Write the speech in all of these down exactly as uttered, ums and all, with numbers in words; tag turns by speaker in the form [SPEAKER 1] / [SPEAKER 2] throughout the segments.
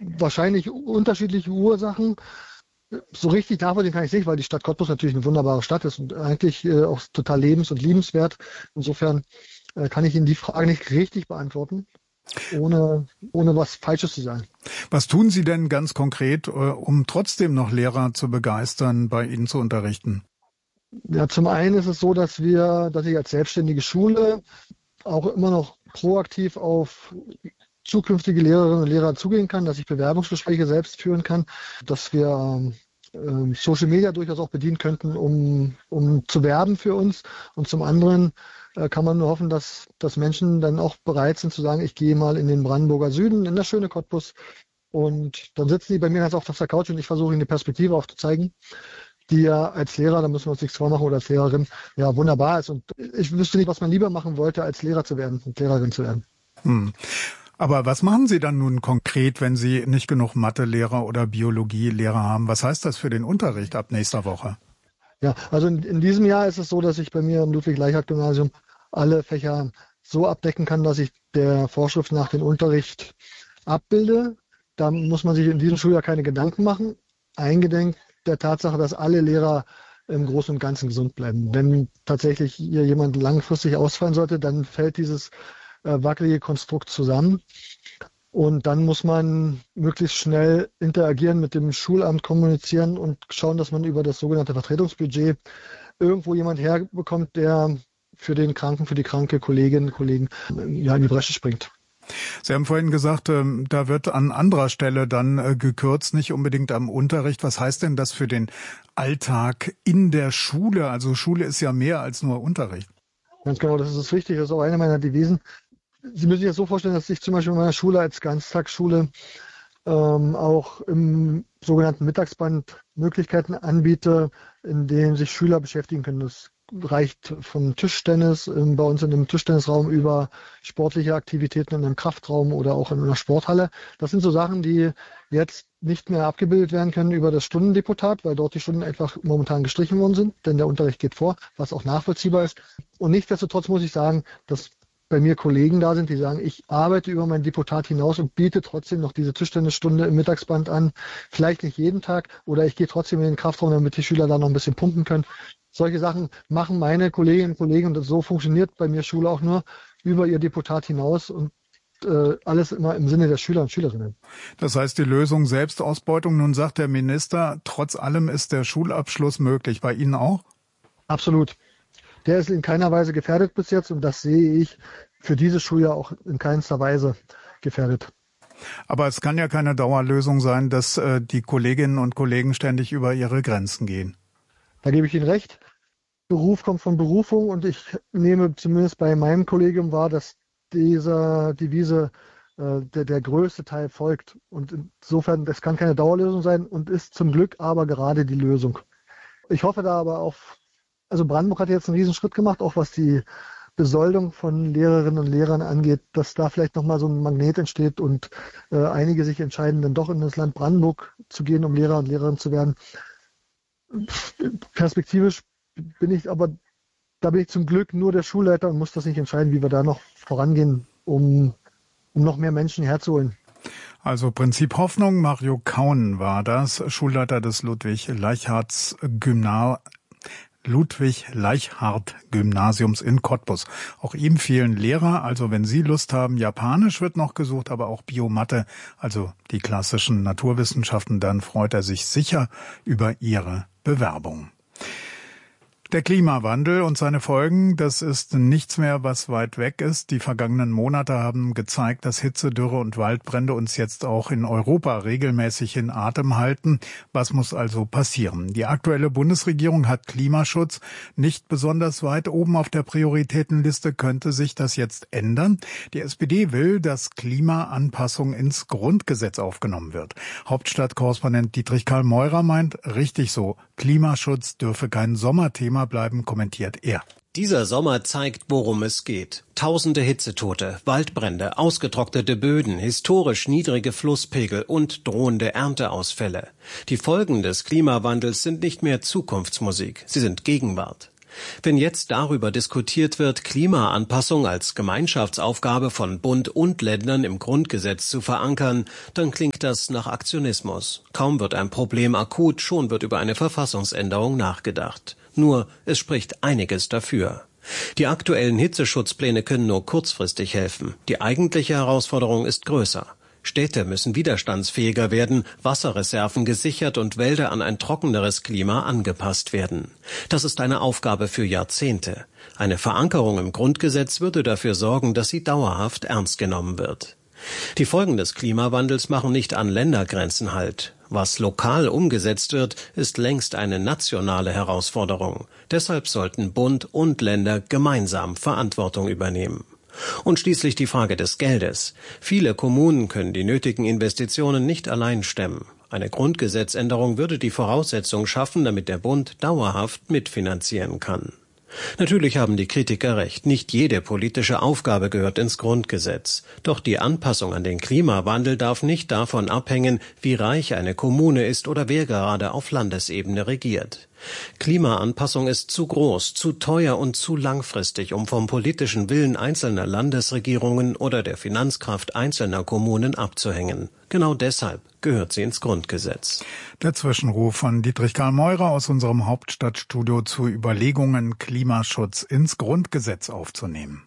[SPEAKER 1] wahrscheinlich unterschiedliche Ursachen. So richtig nachvollziehen kann ich nicht, weil die Stadt Cottbus natürlich eine wunderbare Stadt ist und eigentlich äh, auch total lebens- und liebenswert. Insofern äh, kann ich Ihnen die Frage nicht richtig beantworten, ohne, ohne was Falsches zu sagen.
[SPEAKER 2] Was tun Sie denn ganz konkret, äh, um trotzdem noch Lehrer zu begeistern, bei Ihnen zu unterrichten?
[SPEAKER 1] Ja, zum einen ist es so, dass wir, dass ich als selbstständige Schule auch immer noch proaktiv auf zukünftige Lehrerinnen und Lehrer zugehen kann, dass ich Bewerbungsgespräche selbst führen kann, dass wir äh, Social Media durchaus auch bedienen könnten, um, um zu werben für uns. Und zum anderen äh, kann man nur hoffen, dass, dass Menschen dann auch bereit sind zu sagen, ich gehe mal in den Brandenburger Süden, in das schöne Cottbus. Und dann sitzen die bei mir ganz oft auf der Couch und ich versuche ihnen eine Perspektive aufzuzeigen, die ja als Lehrer, da müssen wir uns nichts vormachen, oder als Lehrerin, ja wunderbar ist. Und ich wüsste nicht, was man lieber machen wollte, als Lehrer zu werden und Lehrerin zu werden.
[SPEAKER 2] Hm. Aber was machen Sie dann nun konkret, wenn Sie nicht genug Mathelehrer oder Biologielehrer haben? Was heißt das für den Unterricht ab nächster Woche?
[SPEAKER 1] Ja, also in, in diesem Jahr ist es so, dass ich bei mir im Ludwig-Leichhardt-Gymnasium alle Fächer so abdecken kann, dass ich der Vorschrift nach den Unterricht abbilde. Da muss man sich in diesem Schuljahr keine Gedanken machen, eingedenk der Tatsache, dass alle Lehrer im Großen und Ganzen gesund bleiben. Wenn tatsächlich hier jemand langfristig ausfallen sollte, dann fällt dieses äh, wackelige Konstrukt zusammen. Und dann muss man möglichst schnell interagieren mit dem Schulamt, kommunizieren und schauen, dass man über das sogenannte Vertretungsbudget irgendwo jemand herbekommt, der für den Kranken, für die kranke Kolleginnen und Kollegen ja, in die Bresche springt.
[SPEAKER 2] Sie haben vorhin gesagt, da wird an anderer Stelle dann gekürzt, nicht unbedingt am Unterricht. Was heißt denn das für den Alltag in der Schule? Also Schule ist ja mehr als nur Unterricht.
[SPEAKER 1] Ganz genau, das ist richtig. Das ist auch eine meiner Devisen. Sie müssen sich das so vorstellen, dass ich zum Beispiel in meiner Schule als Ganztagsschule ähm, auch im sogenannten Mittagsband Möglichkeiten anbiete, in denen sich Schüler beschäftigen können. Das reicht von Tischtennis ähm, bei uns in dem Tischtennisraum über sportliche Aktivitäten in einem Kraftraum oder auch in einer Sporthalle. Das sind so Sachen, die jetzt nicht mehr abgebildet werden können über das Stundendeputat, weil dort die Stunden einfach momentan gestrichen worden sind, denn der Unterricht geht vor, was auch nachvollziehbar ist. Und nichtsdestotrotz muss ich sagen, dass bei mir Kollegen da sind, die sagen, ich arbeite über mein Deputat hinaus und biete trotzdem noch diese Tischtennisstunde im Mittagsband an. Vielleicht nicht jeden Tag oder ich gehe trotzdem in den Kraftraum, damit die Schüler da noch ein bisschen pumpen können. Solche Sachen machen meine Kolleginnen und Kollegen und so funktioniert bei mir Schule auch nur über ihr Deputat hinaus und äh, alles immer im Sinne der Schüler und Schülerinnen.
[SPEAKER 2] Das heißt, die Lösung Selbstausbeutung. Nun sagt der Minister, trotz allem ist der Schulabschluss möglich. Bei Ihnen auch?
[SPEAKER 1] Absolut. Der ist in keiner Weise gefährdet bis jetzt und das sehe ich für dieses Schuljahr auch in keinster Weise gefährdet.
[SPEAKER 2] Aber es kann ja keine Dauerlösung sein, dass äh, die Kolleginnen und Kollegen ständig über ihre Grenzen gehen.
[SPEAKER 1] Da gebe ich Ihnen recht. Beruf kommt von Berufung und ich nehme zumindest bei meinem Kollegium wahr, dass dieser Devise äh, der, der größte Teil folgt. Und insofern, das kann keine Dauerlösung sein und ist zum Glück aber gerade die Lösung. Ich hoffe da aber auf, also Brandenburg hat jetzt einen Riesenschritt gemacht, auch was die Besoldung von Lehrerinnen und Lehrern angeht, dass da vielleicht nochmal so ein Magnet entsteht und äh, einige sich entscheiden, dann doch in das Land Brandenburg zu gehen, um Lehrer und Lehrerinnen zu werden. Perspektivisch bin ich aber, da bin ich zum Glück nur der Schulleiter und muss das nicht entscheiden, wie wir da noch vorangehen, um, um noch mehr Menschen herzuholen.
[SPEAKER 2] Also Prinzip Hoffnung, Mario Kauen war das, Schulleiter des Ludwig-Leichhardt-Gymnasiums. Ludwig-Leichhardt-Gymnasiums in Cottbus. Auch ihm fehlen Lehrer, also wenn Sie Lust haben, Japanisch wird noch gesucht, aber auch Bio-Mathe, also die klassischen Naturwissenschaften, dann freut er sich sicher über Ihre Bewerbung. Der Klimawandel und seine Folgen, das ist nichts mehr, was weit weg ist. Die vergangenen Monate haben gezeigt, dass Hitze, Dürre und Waldbrände uns jetzt auch in Europa regelmäßig in Atem halten. Was muss also passieren? Die aktuelle Bundesregierung hat Klimaschutz nicht besonders weit oben auf der Prioritätenliste. Könnte sich das jetzt ändern? Die S P D will, dass Klimaanpassung ins Grundgesetz aufgenommen wird. Hauptstadtkorrespondent Dietrich Karl Meurer meint, richtig so, Klimaschutz dürfe kein Sommerthema bleiben, kommentiert er.
[SPEAKER 3] Dieser Sommer zeigt, worum es geht. Tausende Hitzetote, Waldbrände, ausgetrocknete Böden, historisch niedrige Flusspegel und drohende Ernteausfälle. Die Folgen des Klimawandels sind nicht mehr Zukunftsmusik, sie sind Gegenwart. Wenn jetzt darüber diskutiert wird, Klimaanpassung als Gemeinschaftsaufgabe von Bund und Ländern im Grundgesetz zu verankern, dann klingt das nach Aktionismus. Kaum wird ein Problem akut, schon wird über eine Verfassungsänderung nachgedacht. Nur, es spricht einiges dafür. Die aktuellen Hitzeschutzpläne können nur kurzfristig helfen. Die eigentliche Herausforderung ist größer. Städte müssen widerstandsfähiger werden, Wasserreserven gesichert und Wälder an ein trockeneres Klima angepasst werden. Das ist eine Aufgabe für Jahrzehnte. Eine Verankerung im Grundgesetz würde dafür sorgen, dass sie dauerhaft ernst genommen wird. Die Folgen des Klimawandels machen nicht an Ländergrenzen Halt. Was lokal umgesetzt wird, ist längst eine nationale Herausforderung. Deshalb sollten Bund und Länder gemeinsam Verantwortung übernehmen. Und schließlich die Frage des Geldes. Viele Kommunen können die nötigen Investitionen nicht allein stemmen. Eine Grundgesetzänderung würde die Voraussetzung schaffen, damit der Bund dauerhaft mitfinanzieren kann. Natürlich haben die Kritiker recht, nicht jede politische Aufgabe gehört ins Grundgesetz. Doch die Anpassung an den Klimawandel darf nicht davon abhängen, wie reich eine Kommune ist oder wer gerade auf Landesebene regiert. Klimaanpassung ist zu groß, zu teuer und zu langfristig, um vom politischen Willen einzelner Landesregierungen oder der Finanzkraft einzelner Kommunen abzuhängen. Genau deshalb gehört sie ins Grundgesetz.
[SPEAKER 2] Der Zwischenruf von Dietrich Karl Meurer aus unserem Hauptstadtstudio zu Überlegungen, Klimaschutz ins Grundgesetz aufzunehmen.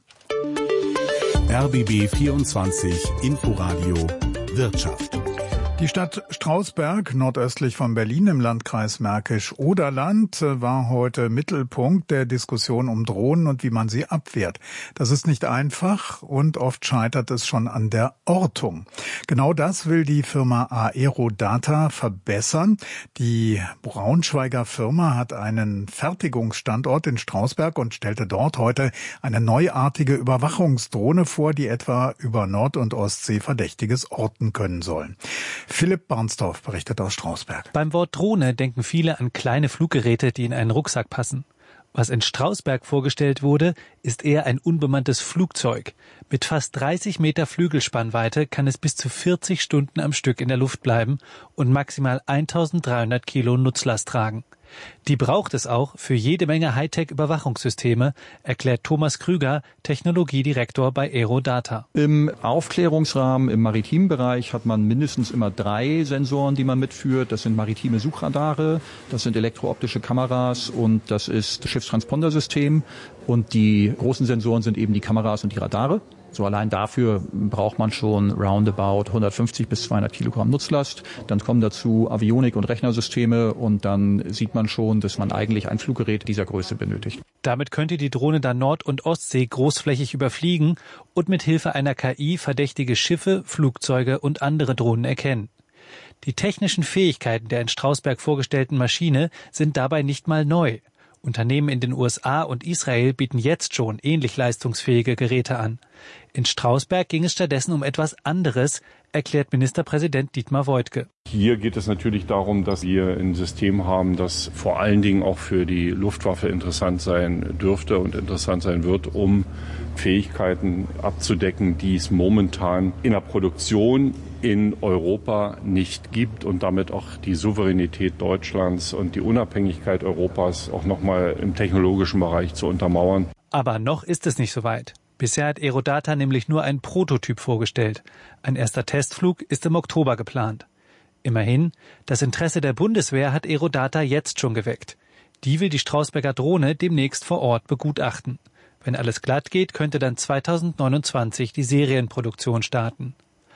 [SPEAKER 4] R B B vierundzwanzig Inforadio Wirtschaft.
[SPEAKER 2] Die Stadt Strausberg, nordöstlich von Berlin im Landkreis Märkisch-Oderland, war heute Mittelpunkt der Diskussion um Drohnen und wie man sie abwehrt. Das ist nicht einfach und oft scheitert es schon an der Ortung. Genau das will die Firma Aerodata verbessern. Die Braunschweiger Firma hat einen Fertigungsstandort in Strausberg und stellte dort heute eine neuartige Überwachungsdrohne vor, die etwa über Nord- und Ostsee Verdächtiges orten können soll. Philipp Barnsdorf berichtet aus Strausberg.
[SPEAKER 5] Beim Wort Drohne denken viele an kleine Fluggeräte, die in einen Rucksack passen. Was in Strausberg vorgestellt wurde, ist eher ein unbemanntes Flugzeug. Mit fast dreißig Meter Flügelspannweite kann es bis zu vierzig Stunden am Stück in der Luft bleiben und maximal eintausenddreihundert Kilo Nutzlast tragen. Die braucht es auch für jede Menge Hightech-Überwachungssysteme, erklärt Thomas Krüger, Technologiedirektor bei Aerodata.
[SPEAKER 6] Im Aufklärungsrahmen im maritimen Bereich hat man mindestens immer drei Sensoren, die man mitführt. Das sind maritime Suchradare, das sind elektrooptische Kameras und das ist das Schiffstransponder-System. Und die großen Sensoren sind eben die Kameras und die Radare. So allein dafür braucht man schon roundabout hundertfünfzig bis zweihundert Kilogramm Nutzlast. Dann kommen dazu Avionik- und Rechnersysteme und dann sieht man schon, dass man eigentlich ein Fluggerät dieser Größe benötigt.
[SPEAKER 5] Damit könnte die Drohne dann Nord- und Ostsee großflächig überfliegen und mit Hilfe einer K I verdächtige Schiffe, Flugzeuge und andere Drohnen erkennen. Die technischen Fähigkeiten der in Strausberg vorgestellten Maschine sind dabei nicht mal neu. Unternehmen in den U S A und Israel bieten jetzt schon ähnlich leistungsfähige Geräte an. In Strausberg ging es stattdessen um etwas anderes, erklärt Ministerpräsident Dietmar Woidke.
[SPEAKER 7] Hier geht es natürlich darum, dass wir ein System haben, das vor allen Dingen auch für die Luftwaffe interessant sein dürfte und interessant sein wird, um Fähigkeiten abzudecken, die es momentan in der Produktion in Europa nicht gibt und damit auch die Souveränität Deutschlands und die Unabhängigkeit Europas auch nochmal im technologischen Bereich zu untermauern.
[SPEAKER 5] Aber noch ist es nicht so weit. Bisher hat Aerodata nämlich nur einen Prototyp vorgestellt. Ein erster Testflug ist im Oktober geplant. Immerhin, das Interesse der Bundeswehr hat Aerodata jetzt schon geweckt. Die will die Strausberger Drohne demnächst vor Ort begutachten. Wenn alles glatt geht, könnte dann zweitausendneunundzwanzig die Serienproduktion starten.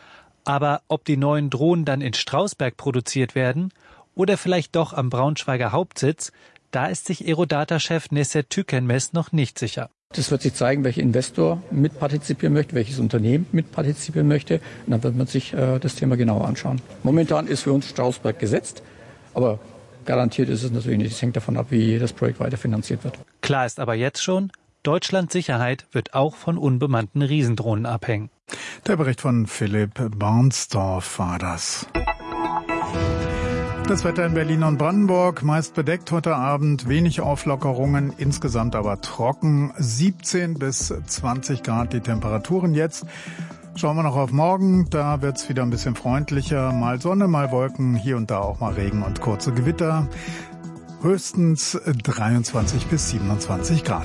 [SPEAKER 5] Aber ob die neuen Drohnen dann in Strausberg produziert werden oder vielleicht doch am Braunschweiger Hauptsitz, da ist sich Aerodata-Chef Neset Tükenmez noch nicht sicher.
[SPEAKER 8] Das wird sich zeigen, welcher Investor mitpartizipieren möchte, welches Unternehmen mitpartizipieren möchte. Und dann wird man sich äh, das Thema genauer anschauen. Momentan ist für uns Strausberg gesetzt, aber garantiert ist es natürlich nicht. Es hängt davon ab, wie das Projekt weiterfinanziert wird.
[SPEAKER 5] Klar ist aber jetzt schon, Deutschlands Sicherheit wird auch von unbemannten Riesendrohnen abhängen.
[SPEAKER 2] Der Bericht von Philipp Barnsdorf war das. Das Wetter in Berlin und Brandenburg, meist bedeckt heute Abend, wenig Auflockerungen, insgesamt aber trocken, siebzehn bis zwanzig Grad die Temperaturen jetzt. Schauen wir noch auf morgen, da wird's wieder ein bisschen freundlicher, mal Sonne, mal Wolken, hier und da auch mal Regen und kurze Gewitter. höchstens dreiundzwanzig bis siebenundzwanzig Grad.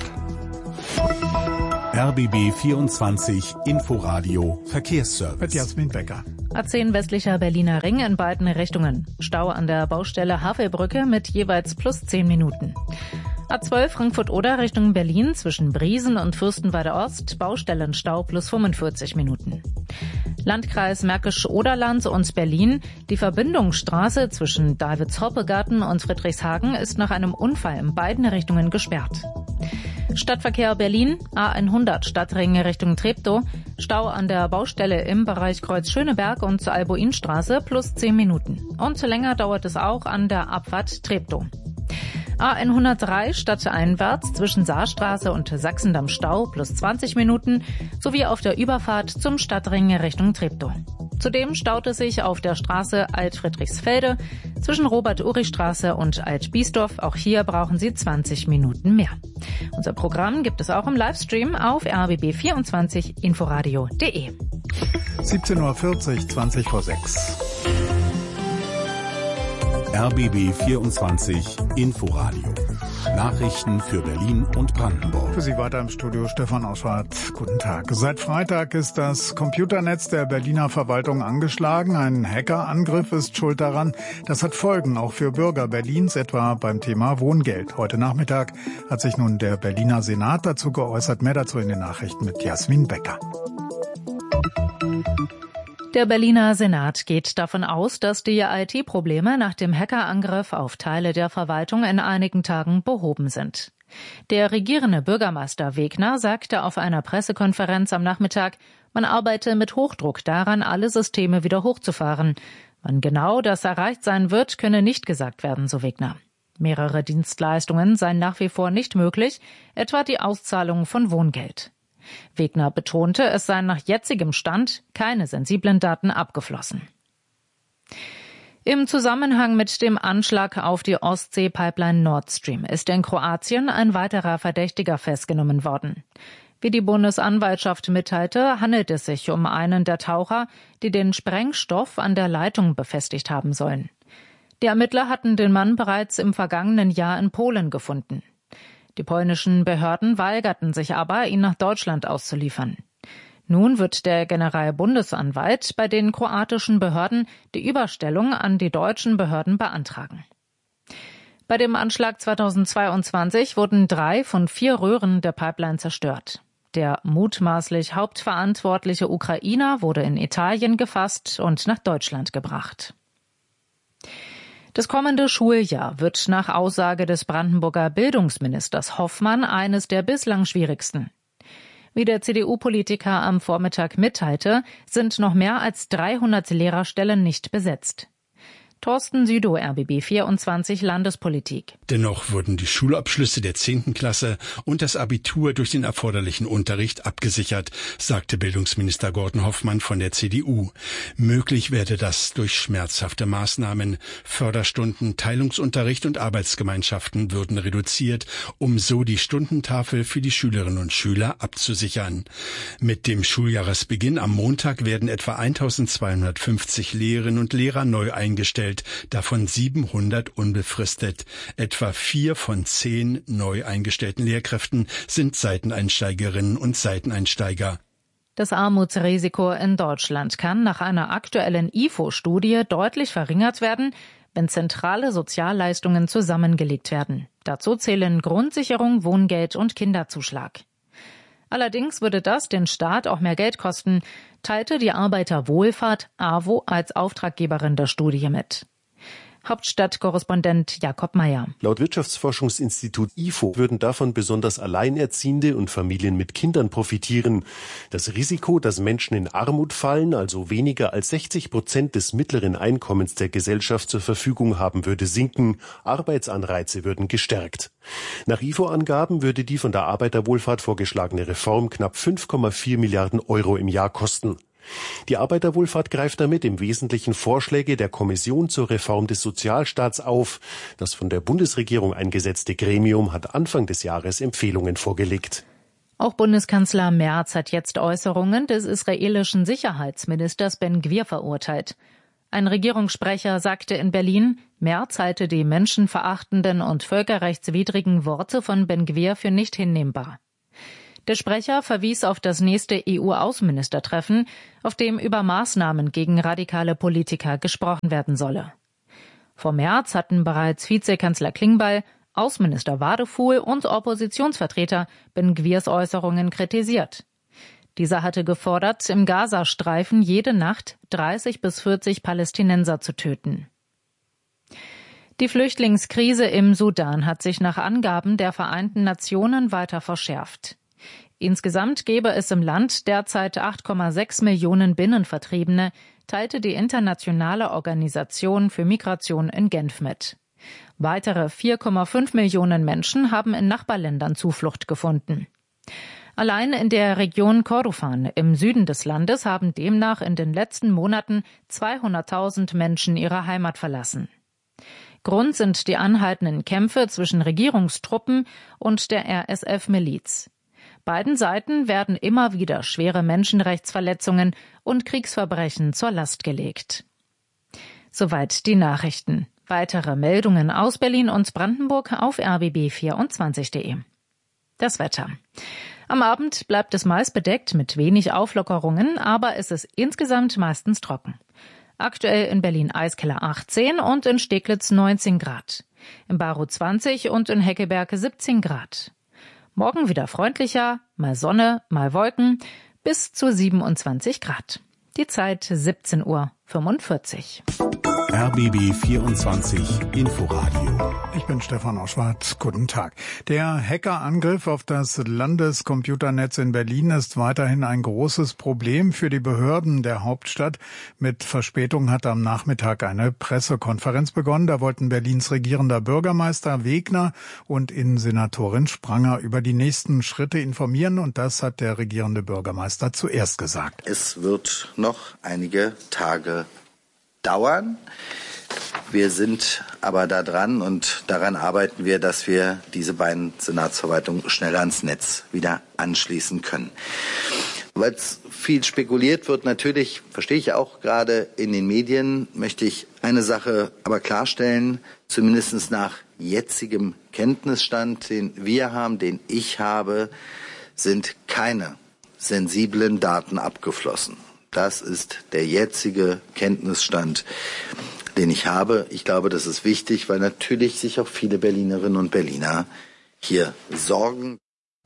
[SPEAKER 4] R B B vierundzwanzig Inforadio Verkehrsservice.
[SPEAKER 2] Mit Jasmin Becker.
[SPEAKER 9] A zehn westlicher Berliner Ring in beiden Richtungen. Stau an der Baustelle Havelbrücke mit jeweils plus zehn Minuten. A zwölf Frankfurt-Oder Richtung Berlin zwischen Briesen und Fürstenwalde Ost. Baustellenstau plus fünfundvierzig Minuten. Landkreis Märkisch-Oderland und Berlin. Die Verbindungsstraße zwischen Davids-Hoppe-Garten und Friedrichshagen ist nach einem Unfall in beiden Richtungen gesperrt. Stadtverkehr Berlin, A hundert Stadtring Richtung Treptow, Stau an der Baustelle im Bereich Kreuz Schöneberg und zur Albuinstraße plus zehn Minuten. Und länger dauert es auch an der Abfahrt Treptow. A hundertdrei stadteinwärts zwischen Saarstraße und Sachsendamm Stau plus zwanzig Minuten sowie auf der Überfahrt zum Stadtring Richtung Treptow. Zudem staut es sich auf der Straße Alt-Friedrichsfelde zwischen Robert-Urich-Straße und Alt-Biesdorf. Auch hier brauchen Sie zwanzig Minuten mehr. Unser Programm gibt es auch im Livestream auf r b b vierundzwanzig inforadio punkt de.
[SPEAKER 2] siebzehn Uhr vierzig, zwanzig vor sechs.
[SPEAKER 4] R B B vierundzwanzig Inforadio. Nachrichten für Berlin und Brandenburg.
[SPEAKER 2] Für Sie weiter im Studio Stefan Oschwart. Guten Tag. Seit Freitag ist das Computernetz der Berliner Verwaltung angeschlagen. Ein Hackerangriff ist schuld daran. Das hat Folgen auch für Bürger Berlins, etwa beim Thema Wohngeld. Heute Nachmittag hat sich nun der Berliner Senat dazu geäußert. Mehr dazu in den Nachrichten mit Jasmin Becker.
[SPEAKER 9] Der Berliner Senat geht davon aus, dass die I T-Probleme nach dem Hackerangriff auf Teile der Verwaltung in einigen Tagen behoben sind. Der regierende Bürgermeister Wegner sagte auf einer Pressekonferenz am Nachmittag, man arbeite mit Hochdruck daran, alle Systeme wieder hochzufahren. Wann genau das erreicht sein wird, könne nicht gesagt werden, so Wegner. Mehrere Dienstleistungen seien nach wie vor nicht möglich, etwa die Auszahlung von Wohngeld. Wegner betonte, es seien nach jetzigem Stand keine sensiblen Daten abgeflossen. Im Zusammenhang mit dem Anschlag auf die Ostsee-Pipeline Nord Stream ist in Kroatien ein weiterer Verdächtiger festgenommen worden. Wie die Bundesanwaltschaft mitteilte, handelt es sich um einen der Taucher, die den Sprengstoff an der Leitung befestigt haben sollen. Die Ermittler hatten den Mann bereits im vergangenen Jahr in Polen gefunden. Die polnischen Behörden weigerten sich aber, ihn nach Deutschland auszuliefern. Nun wird der Generalbundesanwalt bei den kroatischen Behörden die Überstellung an die deutschen Behörden beantragen. Bei dem Anschlag zweitausendzweiundzwanzig wurden drei von vier Röhren der Pipeline zerstört. Der mutmaßlich hauptverantwortliche Ukrainer wurde in Italien gefasst und nach Deutschland gebracht. Das kommende Schuljahr wird nach Aussage des Brandenburger Bildungsministers Hoffmann eines der bislang schwierigsten. Wie der C D U-Politiker am Vormittag mitteilte, sind noch mehr als dreihundert Lehrerstellen nicht besetzt. Thorsten Südow, R B B vierundzwanzig Landespolitik.
[SPEAKER 10] Dennoch wurden die Schulabschlüsse der zehnten Klasse und das Abitur durch den erforderlichen Unterricht abgesichert, sagte Bildungsminister Gordon Hoffmann von der C D U. Möglich werde das durch schmerzhafte Maßnahmen. Förderstunden, Teilungsunterricht und Arbeitsgemeinschaften würden reduziert, um so die Stundentafel für die Schülerinnen und Schüler abzusichern. Mit dem Schuljahresbeginn am Montag werden etwa eintausendzweihundertfünfzig Lehrerinnen und Lehrer neu eingestellt, davon siebenhundert unbefristet. Etwa vier von zehn neu eingestellten Lehrkräften sind Seiteneinsteigerinnen und Seiteneinsteiger.
[SPEAKER 9] Das Armutsrisiko in Deutschland kann nach einer aktuellen I F O-Studie deutlich verringert werden, wenn zentrale Sozialleistungen zusammengelegt werden. Dazu zählen Grundsicherung, Wohngeld und Kinderzuschlag. Allerdings würde das den Staat auch mehr Geld kosten, teilte die Arbeiterwohlfahrt A W O als Auftraggeberin der Studie mit. Hauptstadtkorrespondent Jakob Meyer.
[SPEAKER 11] Laut Wirtschaftsforschungsinstitut I F O würden davon besonders Alleinerziehende und Familien mit Kindern profitieren. Das Risiko, dass Menschen in Armut fallen, also weniger als sechzig Prozent des mittleren Einkommens der Gesellschaft zur Verfügung haben, würde sinken. Arbeitsanreize würden gestärkt. Nach I F O-Angaben würde die von der Arbeiterwohlfahrt vorgeschlagene Reform knapp fünf Komma vier Milliarden Euro im Jahr kosten. Die Arbeiterwohlfahrt greift damit im Wesentlichen Vorschläge der Kommission zur Reform des Sozialstaats auf. Das von der Bundesregierung eingesetzte Gremium hat Anfang des Jahres Empfehlungen vorgelegt.
[SPEAKER 9] Auch Bundeskanzler Merz hat jetzt Äußerungen des israelischen Sicherheitsministers Ben Gvir verurteilt. Ein Regierungssprecher sagte in Berlin, Merz halte die menschenverachtenden und völkerrechtswidrigen Worte von Ben-Gvir für nicht hinnehmbar. Der Sprecher verwies auf das nächste E U-Außenministertreffen, auf dem über Maßnahmen gegen radikale Politiker gesprochen werden solle. Vor Merz hatten bereits Vizekanzler Klingbeil, Außenminister Wadefuhl und Oppositionsvertreter Ben-Gvirs Äußerungen kritisiert. Dieser hatte gefordert, im Gazastreifen jede Nacht dreißig bis vierzig Palästinenser zu töten. Die Flüchtlingskrise im Sudan hat sich nach Angaben der Vereinten Nationen weiter verschärft. Insgesamt gäbe es im Land derzeit acht Komma sechs Millionen Binnenvertriebene, teilte die Internationale Organisation für Migration in Genf mit. Weitere vier Komma fünf Millionen Menschen haben in Nachbarländern Zuflucht gefunden. Allein in der Region Kordofan im Süden des Landes haben demnach in den letzten Monaten zweihunderttausend Menschen ihre Heimat verlassen. Grund sind die anhaltenden Kämpfe zwischen Regierungstruppen und der R S F-Miliz. Beiden Seiten werden immer wieder schwere Menschenrechtsverletzungen und Kriegsverbrechen zur Last gelegt. Soweit die Nachrichten. Weitere Meldungen aus Berlin und Brandenburg auf r b b vierundzwanzig punkt de. Das Wetter. Am Abend bleibt es meist bedeckt mit wenig Auflockerungen, aber es ist insgesamt meistens trocken. Aktuell in Berlin Eiskeller achtzehn und in Steglitz neunzehn Grad. In Barow zwanzig und in Heckelberg siebzehn Grad. Morgen wieder freundlicher, mal Sonne, mal Wolken, bis zu siebenundzwanzig Grad. Die Zeit siebzehn Uhr fünfundvierzig.
[SPEAKER 4] R B B vierundzwanzig Inforadio.
[SPEAKER 2] Ich bin Stefan Oschwart. Guten Tag. Der Hackerangriff auf das Landescomputernetz in Berlin ist weiterhin ein großes Problem für die Behörden der Hauptstadt. Mit Verspätung hat am Nachmittag eine Pressekonferenz begonnen. Da wollten Berlins regierender Bürgermeister Wegner und Innensenatorin Spranger über die nächsten Schritte informieren. Und das hat der regierende Bürgermeister zuerst gesagt.
[SPEAKER 12] Es wird noch einige Tage dauern. Wir sind aber da dran und daran arbeiten wir, dass wir diese beiden Senatsverwaltungen schneller ans Netz wieder anschließen können. Weil es viel spekuliert wird, natürlich, verstehe ich auch gerade in den Medien, möchte ich eine Sache aber klarstellen, zumindest nach jetzigem Kenntnisstand, den wir haben, den ich habe, sind keine sensiblen Daten abgeflossen. Das ist der jetzige Kenntnisstand, den ich habe. Ich glaube, das ist wichtig, weil natürlich sich auch viele Berlinerinnen und Berliner hier sorgen.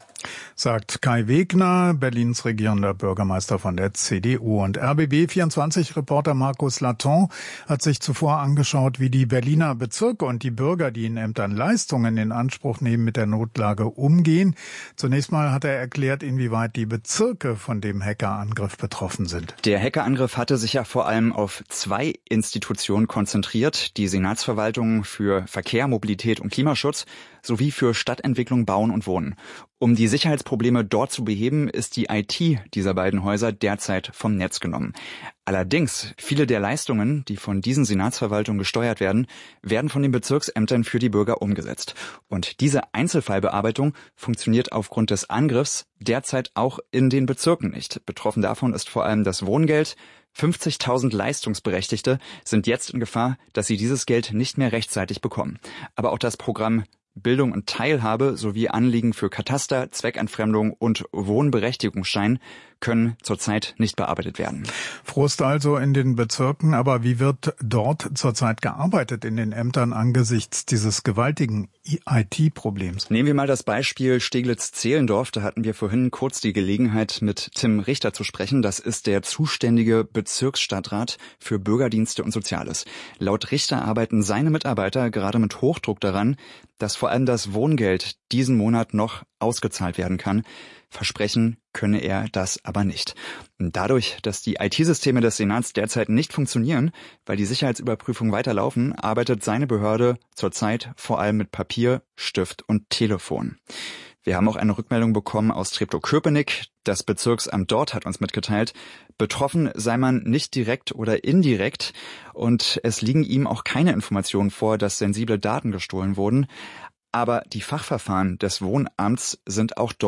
[SPEAKER 2] Sagt Kai Wegner, Berlins regierender Bürgermeister von der C D U. Und R B B vierundzwanzig-Reporter Markus Laton hat sich zuvor angeschaut, wie die Berliner Bezirke und die Bürger, die in Ämtern Leistungen in Anspruch nehmen, mit der Notlage umgehen. Zunächst mal hat er erklärt, inwieweit die Bezirke von dem Hackerangriff betroffen sind.
[SPEAKER 13] Der Hackerangriff hatte sich ja vor allem auf zwei Institutionen konzentriert, die Senatsverwaltung für Verkehr, Mobilität und Klimaschutz sowie für Stadtentwicklung, Bauen und Wohnen. Um die Sicherheitsprobleme dort zu beheben, ist die I T dieser beiden Häuser derzeit vom Netz genommen. Allerdings, viele der Leistungen, die von diesen Senatsverwaltungen gesteuert werden, werden von den Bezirksämtern für die Bürger umgesetzt. Und diese Einzelfallbearbeitung funktioniert aufgrund des Angriffs derzeit auch in den Bezirken nicht. Betroffen davon ist vor allem das Wohngeld. fünfzigtausend Leistungsberechtigte sind jetzt in Gefahr, dass sie dieses Geld nicht mehr rechtzeitig bekommen. Aber auch das Programm Bildung und Teilhabe sowie Anliegen für Kataster, Zweckentfremdung und Wohnberechtigungsschein können zurzeit nicht bearbeitet werden.
[SPEAKER 2] Frust also in den Bezirken, aber wie wird dort zurzeit gearbeitet in den Ämtern angesichts dieses gewaltigen I T-Problems?
[SPEAKER 13] Nehmen wir mal das Beispiel Steglitz-Zehlendorf. Da hatten wir vorhin kurz die Gelegenheit, mit Tim Richter zu sprechen. Das ist der zuständige Bezirksstadtrat für Bürgerdienste und Soziales. Laut Richter arbeiten seine Mitarbeiter gerade mit Hochdruck daran, dass vor allem das Wohngeld diesen Monat noch ausgezahlt werden kann. Versprechen könne er das aber nicht. Und dadurch, dass die I T-Systeme des Senats derzeit nicht funktionieren, weil die Sicherheitsüberprüfungen weiterlaufen, arbeitet seine Behörde zurzeit vor allem mit Papier, Stift und Telefon. Wir haben auch eine Rückmeldung bekommen aus Treptow-Köpenick. Das Bezirksamt dort hat uns mitgeteilt, betroffen sei man nicht direkt oder indirekt und es liegen ihm auch keine Informationen vor, dass sensible Daten gestohlen wurden. Aber die Fachverfahren des Wohnamts sind auch dort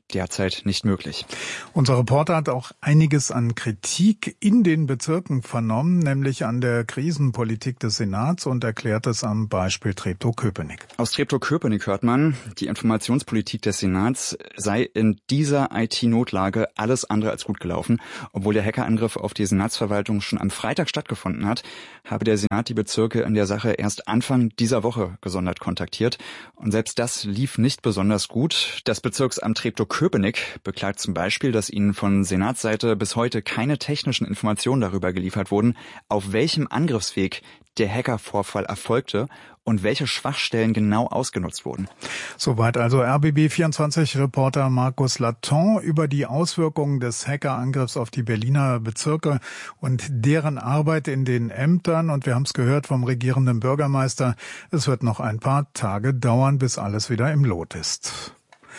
[SPEAKER 13] derzeit nicht möglich.
[SPEAKER 2] Unser Reporter hat auch einiges an Kritik in den Bezirken vernommen, nämlich an der Krisenpolitik des Senats, und erklärt es am Beispiel Treptow-Köpenick.
[SPEAKER 13] Aus Treptow-Köpenick hört man, die Informationspolitik des Senats sei in dieser I T-Notlage alles andere als gut gelaufen. Obwohl der Hackerangriff auf die Senatsverwaltung schon am Freitag stattgefunden hat, habe der Senat die Bezirke in der Sache erst Anfang dieser Woche gesondert kontaktiert. Und selbst das lief nicht besonders gut. Das Bezirksamt Treptow-Köpenick beklagt zum Beispiel, dass ihnen von Senatsseite bis heute keine technischen Informationen darüber geliefert wurden, auf welchem Angriffsweg der Hackervorfall erfolgte und welche Schwachstellen genau ausgenutzt wurden.
[SPEAKER 2] Soweit also R B B vierundzwanzig-Reporter Markus Laton über die Auswirkungen des Hackerangriffs auf die Berliner Bezirke und deren Arbeit in den Ämtern. Und wir haben es gehört vom regierenden Bürgermeister, es wird noch ein paar Tage dauern, bis alles wieder im Lot ist.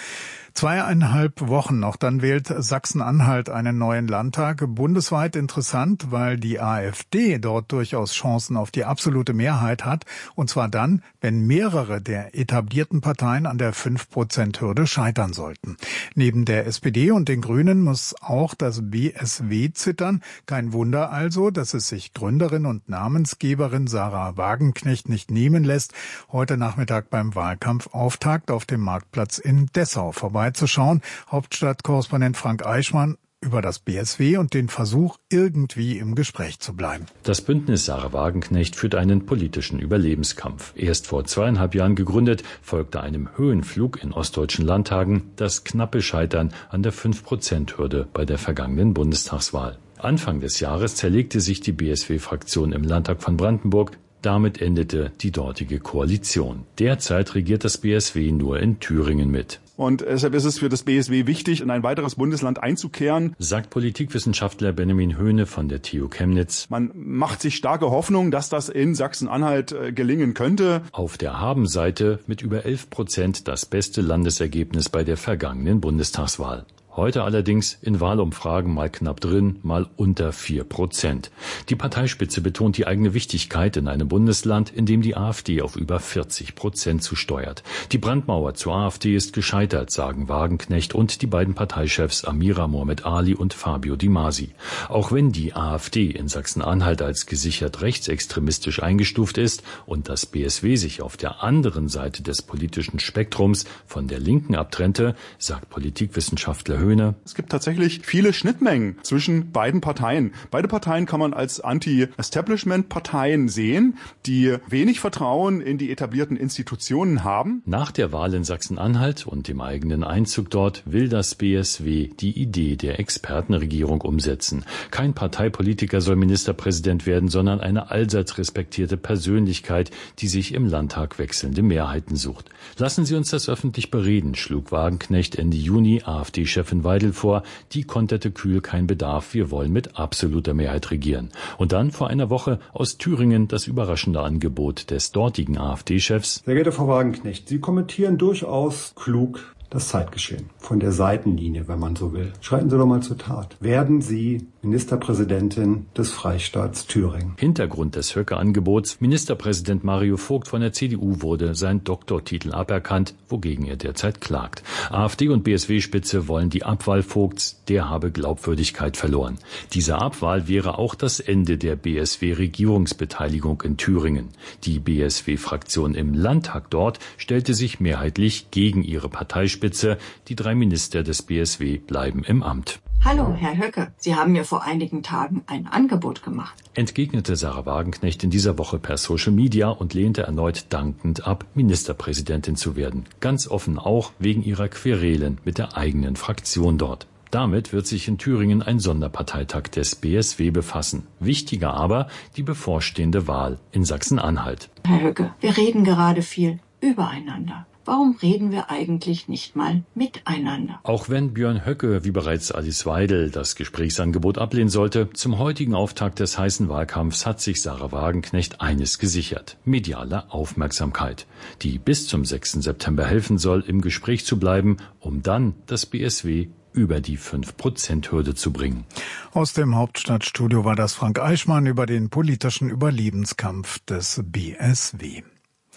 [SPEAKER 2] Zweieinhalb Wochen noch, dann wählt Sachsen-Anhalt einen neuen Landtag. Bundesweit interessant, weil die AfD dort durchaus Chancen auf die absolute Mehrheit hat. Und zwar dann, wenn mehrere der etablierten Parteien an der fünf Prozent Hürde scheitern sollten. Neben der S P D und den Grünen muss auch das B S W zittern. Kein Wunder also, dass es sich Gründerin und Namensgeberin Sarah Wagenknecht nicht nehmen lässt, heute Nachmittag beim Wahlkampfauftakt auf dem Marktplatz in Dessau vorbeizuschauen. Hauptstadtkorrespondent Frank Eichmann über das B S W und den Versuch, irgendwie im Gespräch zu bleiben.
[SPEAKER 14] Das Bündnis Sarah Wagenknecht führt einen politischen Überlebenskampf. Erst vor zweieinhalb Jahren gegründet, folgte einem Höhenflug in ostdeutschen Landtagen das knappe Scheitern an der fünf Prozent Hürde bei der vergangenen Bundestagswahl. Anfang des Jahres zerlegte sich die B S W-Fraktion im Landtag von Brandenburg. Damit endete die dortige Koalition. Derzeit regiert das B S W nur in Thüringen mit.
[SPEAKER 15] Und deshalb ist es für das B S W wichtig, in ein weiteres Bundesland einzukehren,
[SPEAKER 14] sagt Politikwissenschaftler Benjamin Höhne von der T U Chemnitz.
[SPEAKER 15] Man macht sich starke Hoffnung, dass das in Sachsen-Anhalt äh, gelingen könnte.
[SPEAKER 14] Auf der Habenseite mit über elf Prozent das beste Landesergebnis bei der vergangenen Bundestagswahl. Heute allerdings in Wahlumfragen mal knapp drin, mal unter vier Prozent. Die Parteispitze betont die eigene Wichtigkeit in einem Bundesland, in dem die AfD auf über vierzig Prozent zusteuert. Die Brandmauer zur AfD ist gescheitert, sagen Wagenknecht und die beiden Parteichefs Amira Mohamed Ali und Fabio Di Masi. Auch wenn die AfD in Sachsen-Anhalt als gesichert rechtsextremistisch eingestuft ist und das B S W sich auf der anderen Seite des politischen Spektrums von der Linken abtrennte, sagt Politikwissenschaftler Höhne.
[SPEAKER 15] Es gibt tatsächlich viele Schnittmengen zwischen beiden Parteien. Beide Parteien kann man als Anti-Establishment-Parteien sehen, die wenig Vertrauen in die etablierten Institutionen haben.
[SPEAKER 14] Nach der Wahl in Sachsen-Anhalt und dem eigenen Einzug dort will das B S W die Idee der Expertenregierung umsetzen. Kein Parteipolitiker soll Ministerpräsident werden, sondern eine allseits respektierte Persönlichkeit, die sich im Landtag wechselnde Mehrheiten sucht. Lassen Sie uns das öffentlich bereden, schlug Wagenknecht Ende Juni AfD-Chefin Weidel vor, die konterte kühl: kein Bedarf, wir wollen mit absoluter Mehrheit regieren. Und dann vor einer Woche aus Thüringen das überraschende Angebot des dortigen AfD-Chefs.
[SPEAKER 16] Sehr geehrte Frau Wagenknecht, Sie kommentieren durchaus klug das Zeitgeschehen. Von der Seitenlinie, wenn man so will. Schreiten Sie doch mal zur Tat. Werden Sie Ministerpräsidentin des Freistaats Thüringen?
[SPEAKER 14] Hintergrund des Höcke-Angebots: Ministerpräsident Mario Vogt von der C D U wurde sein Doktortitel aberkannt, wogegen er derzeit klagt. AfD und B S W-Spitze wollen die Abwahl Vogts, der habe Glaubwürdigkeit verloren. Diese Abwahl wäre auch das Ende der B S W-Regierungsbeteiligung in Thüringen. Die B S W-Fraktion im Landtag dort stellte sich mehrheitlich gegen ihre Parteispitze. Die drei Minister des B S W bleiben im Amt.
[SPEAKER 17] Hallo, Herr Höcke. Sie haben mir vor einigen Tagen ein Angebot gemacht.
[SPEAKER 14] Entgegnete Sarah Wagenknecht in dieser Woche per Social Media und lehnte erneut dankend ab, Ministerpräsidentin zu werden. Ganz offen auch wegen ihrer Querelen mit der eigenen Fraktion dort. Damit wird sich in Thüringen ein Sonderparteitag des B S W befassen. Wichtiger aber die bevorstehende Wahl in Sachsen-Anhalt.
[SPEAKER 17] Herr Höcke, wir reden gerade viel übereinander. Warum reden wir eigentlich nicht mal miteinander?
[SPEAKER 14] Auch wenn Björn Höcke, wie bereits Alice Weidel, das Gesprächsangebot ablehnen sollte, zum heutigen Auftakt des heißen Wahlkampfs hat sich Sarah Wagenknecht eines gesichert: mediale Aufmerksamkeit, die bis zum sechsten September helfen soll, im Gespräch zu bleiben, um dann das B S W über die fünf Prozent Hürde zu bringen.
[SPEAKER 2] Aus dem Hauptstadtstudio war das Frank Eichmann über den politischen Überlebenskampf des B S W.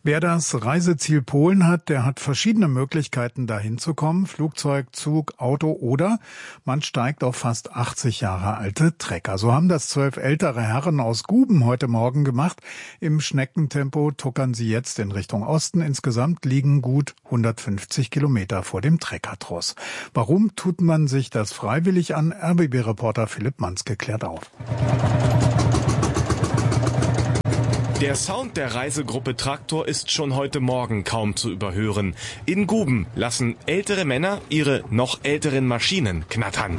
[SPEAKER 2] Wer das Reiseziel Polen hat, der hat verschiedene Möglichkeiten, dahin zu kommen. Flugzeug, Zug, Auto oder man steigt auf fast achtzig Jahre alte Trecker. So haben das zwölf ältere Herren aus Guben heute Morgen gemacht. Im Schneckentempo tuckern sie jetzt in Richtung Osten. Insgesamt liegen gut hundertfünfzig Kilometer vor dem Treckertross. Warum tut man sich das freiwillig an? R B B-Reporter Philipp Manske klärt auf.
[SPEAKER 18] Der Sound der Reisegruppe Traktor ist schon heute Morgen kaum zu überhören. In Guben lassen ältere Männer ihre noch älteren Maschinen knattern.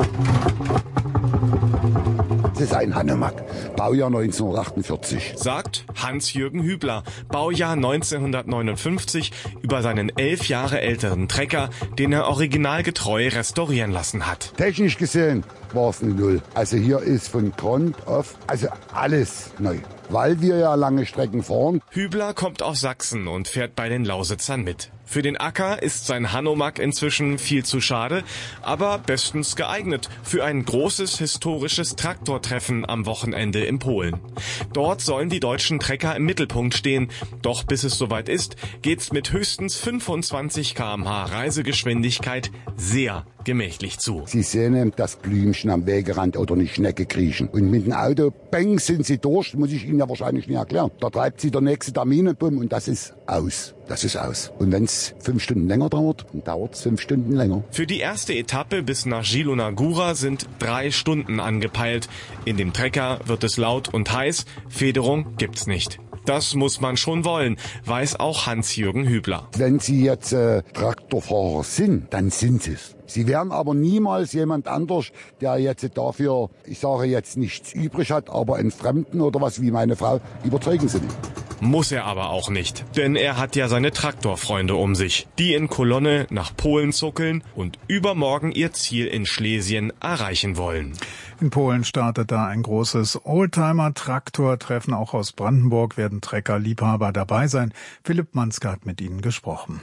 [SPEAKER 19] Das ist ein Hanomag, Baujahr neunzehnhundertachtundvierzig.
[SPEAKER 18] Sagt Hans-Jürgen Hübler, Baujahr neunzehnhundertneunundfünfzig, über seinen elf Jahre älteren Trecker, den er originalgetreu restaurieren lassen hat.
[SPEAKER 19] Technisch gesehen war es eine Null. Also hier ist von Grund auf, also alles neu. Weil wir ja lange Strecken fahren.
[SPEAKER 18] Hübler kommt aus Sachsen und fährt bei den Lausitzern mit. Für den Acker ist sein Hanomag inzwischen viel zu schade, aber bestens geeignet für ein großes historisches Traktortreffen am Wochenende in Polen. Dort sollen die deutschen Trecker im Mittelpunkt stehen. Doch bis es soweit ist, geht's mit höchstens fünfundzwanzig Kilometer pro Stunde Reisegeschwindigkeit sehr gemächlich zu.
[SPEAKER 19] Sie sehen das Blümchen am Wegerand oder eine Schnecke kriechen. Und mit dem Auto, bang, sind sie durch, muss ich Ihnen ja wahrscheinlich nicht erklären. Da treibt sie der nächste Termin und das ist aus. Das ist aus. Und wenn es fünf Stunden länger dauert, dann dauert es fünf Stunden länger.
[SPEAKER 18] Für die erste Etappe bis nach Zielona-Góra sind drei Stunden angepeilt. In dem Trecker wird es laut und heiß. Federung gibt's nicht. Das muss man schon wollen, weiß auch Hans-Jürgen Hübler.
[SPEAKER 19] Wenn Sie jetzt äh, Traktorfahrer sind, dann sind Sie es. Sie wären aber niemals jemand anders, der jetzt dafür, ich sage jetzt nichts übrig hat, aber einen Fremden oder was wie meine Frau, überzeugen Sie nicht.
[SPEAKER 18] Muss er aber auch nicht, denn er hat ja seine Traktorfreunde um sich, die in Kolonne nach Polen zuckeln und übermorgen ihr Ziel in Schlesien erreichen wollen.
[SPEAKER 2] In Polen startet da ein großes Oldtimer-Traktor-Treffen. Auch aus Brandenburg werden Trecker-Liebhaber dabei sein. Philipp Manske hat mit ihnen gesprochen.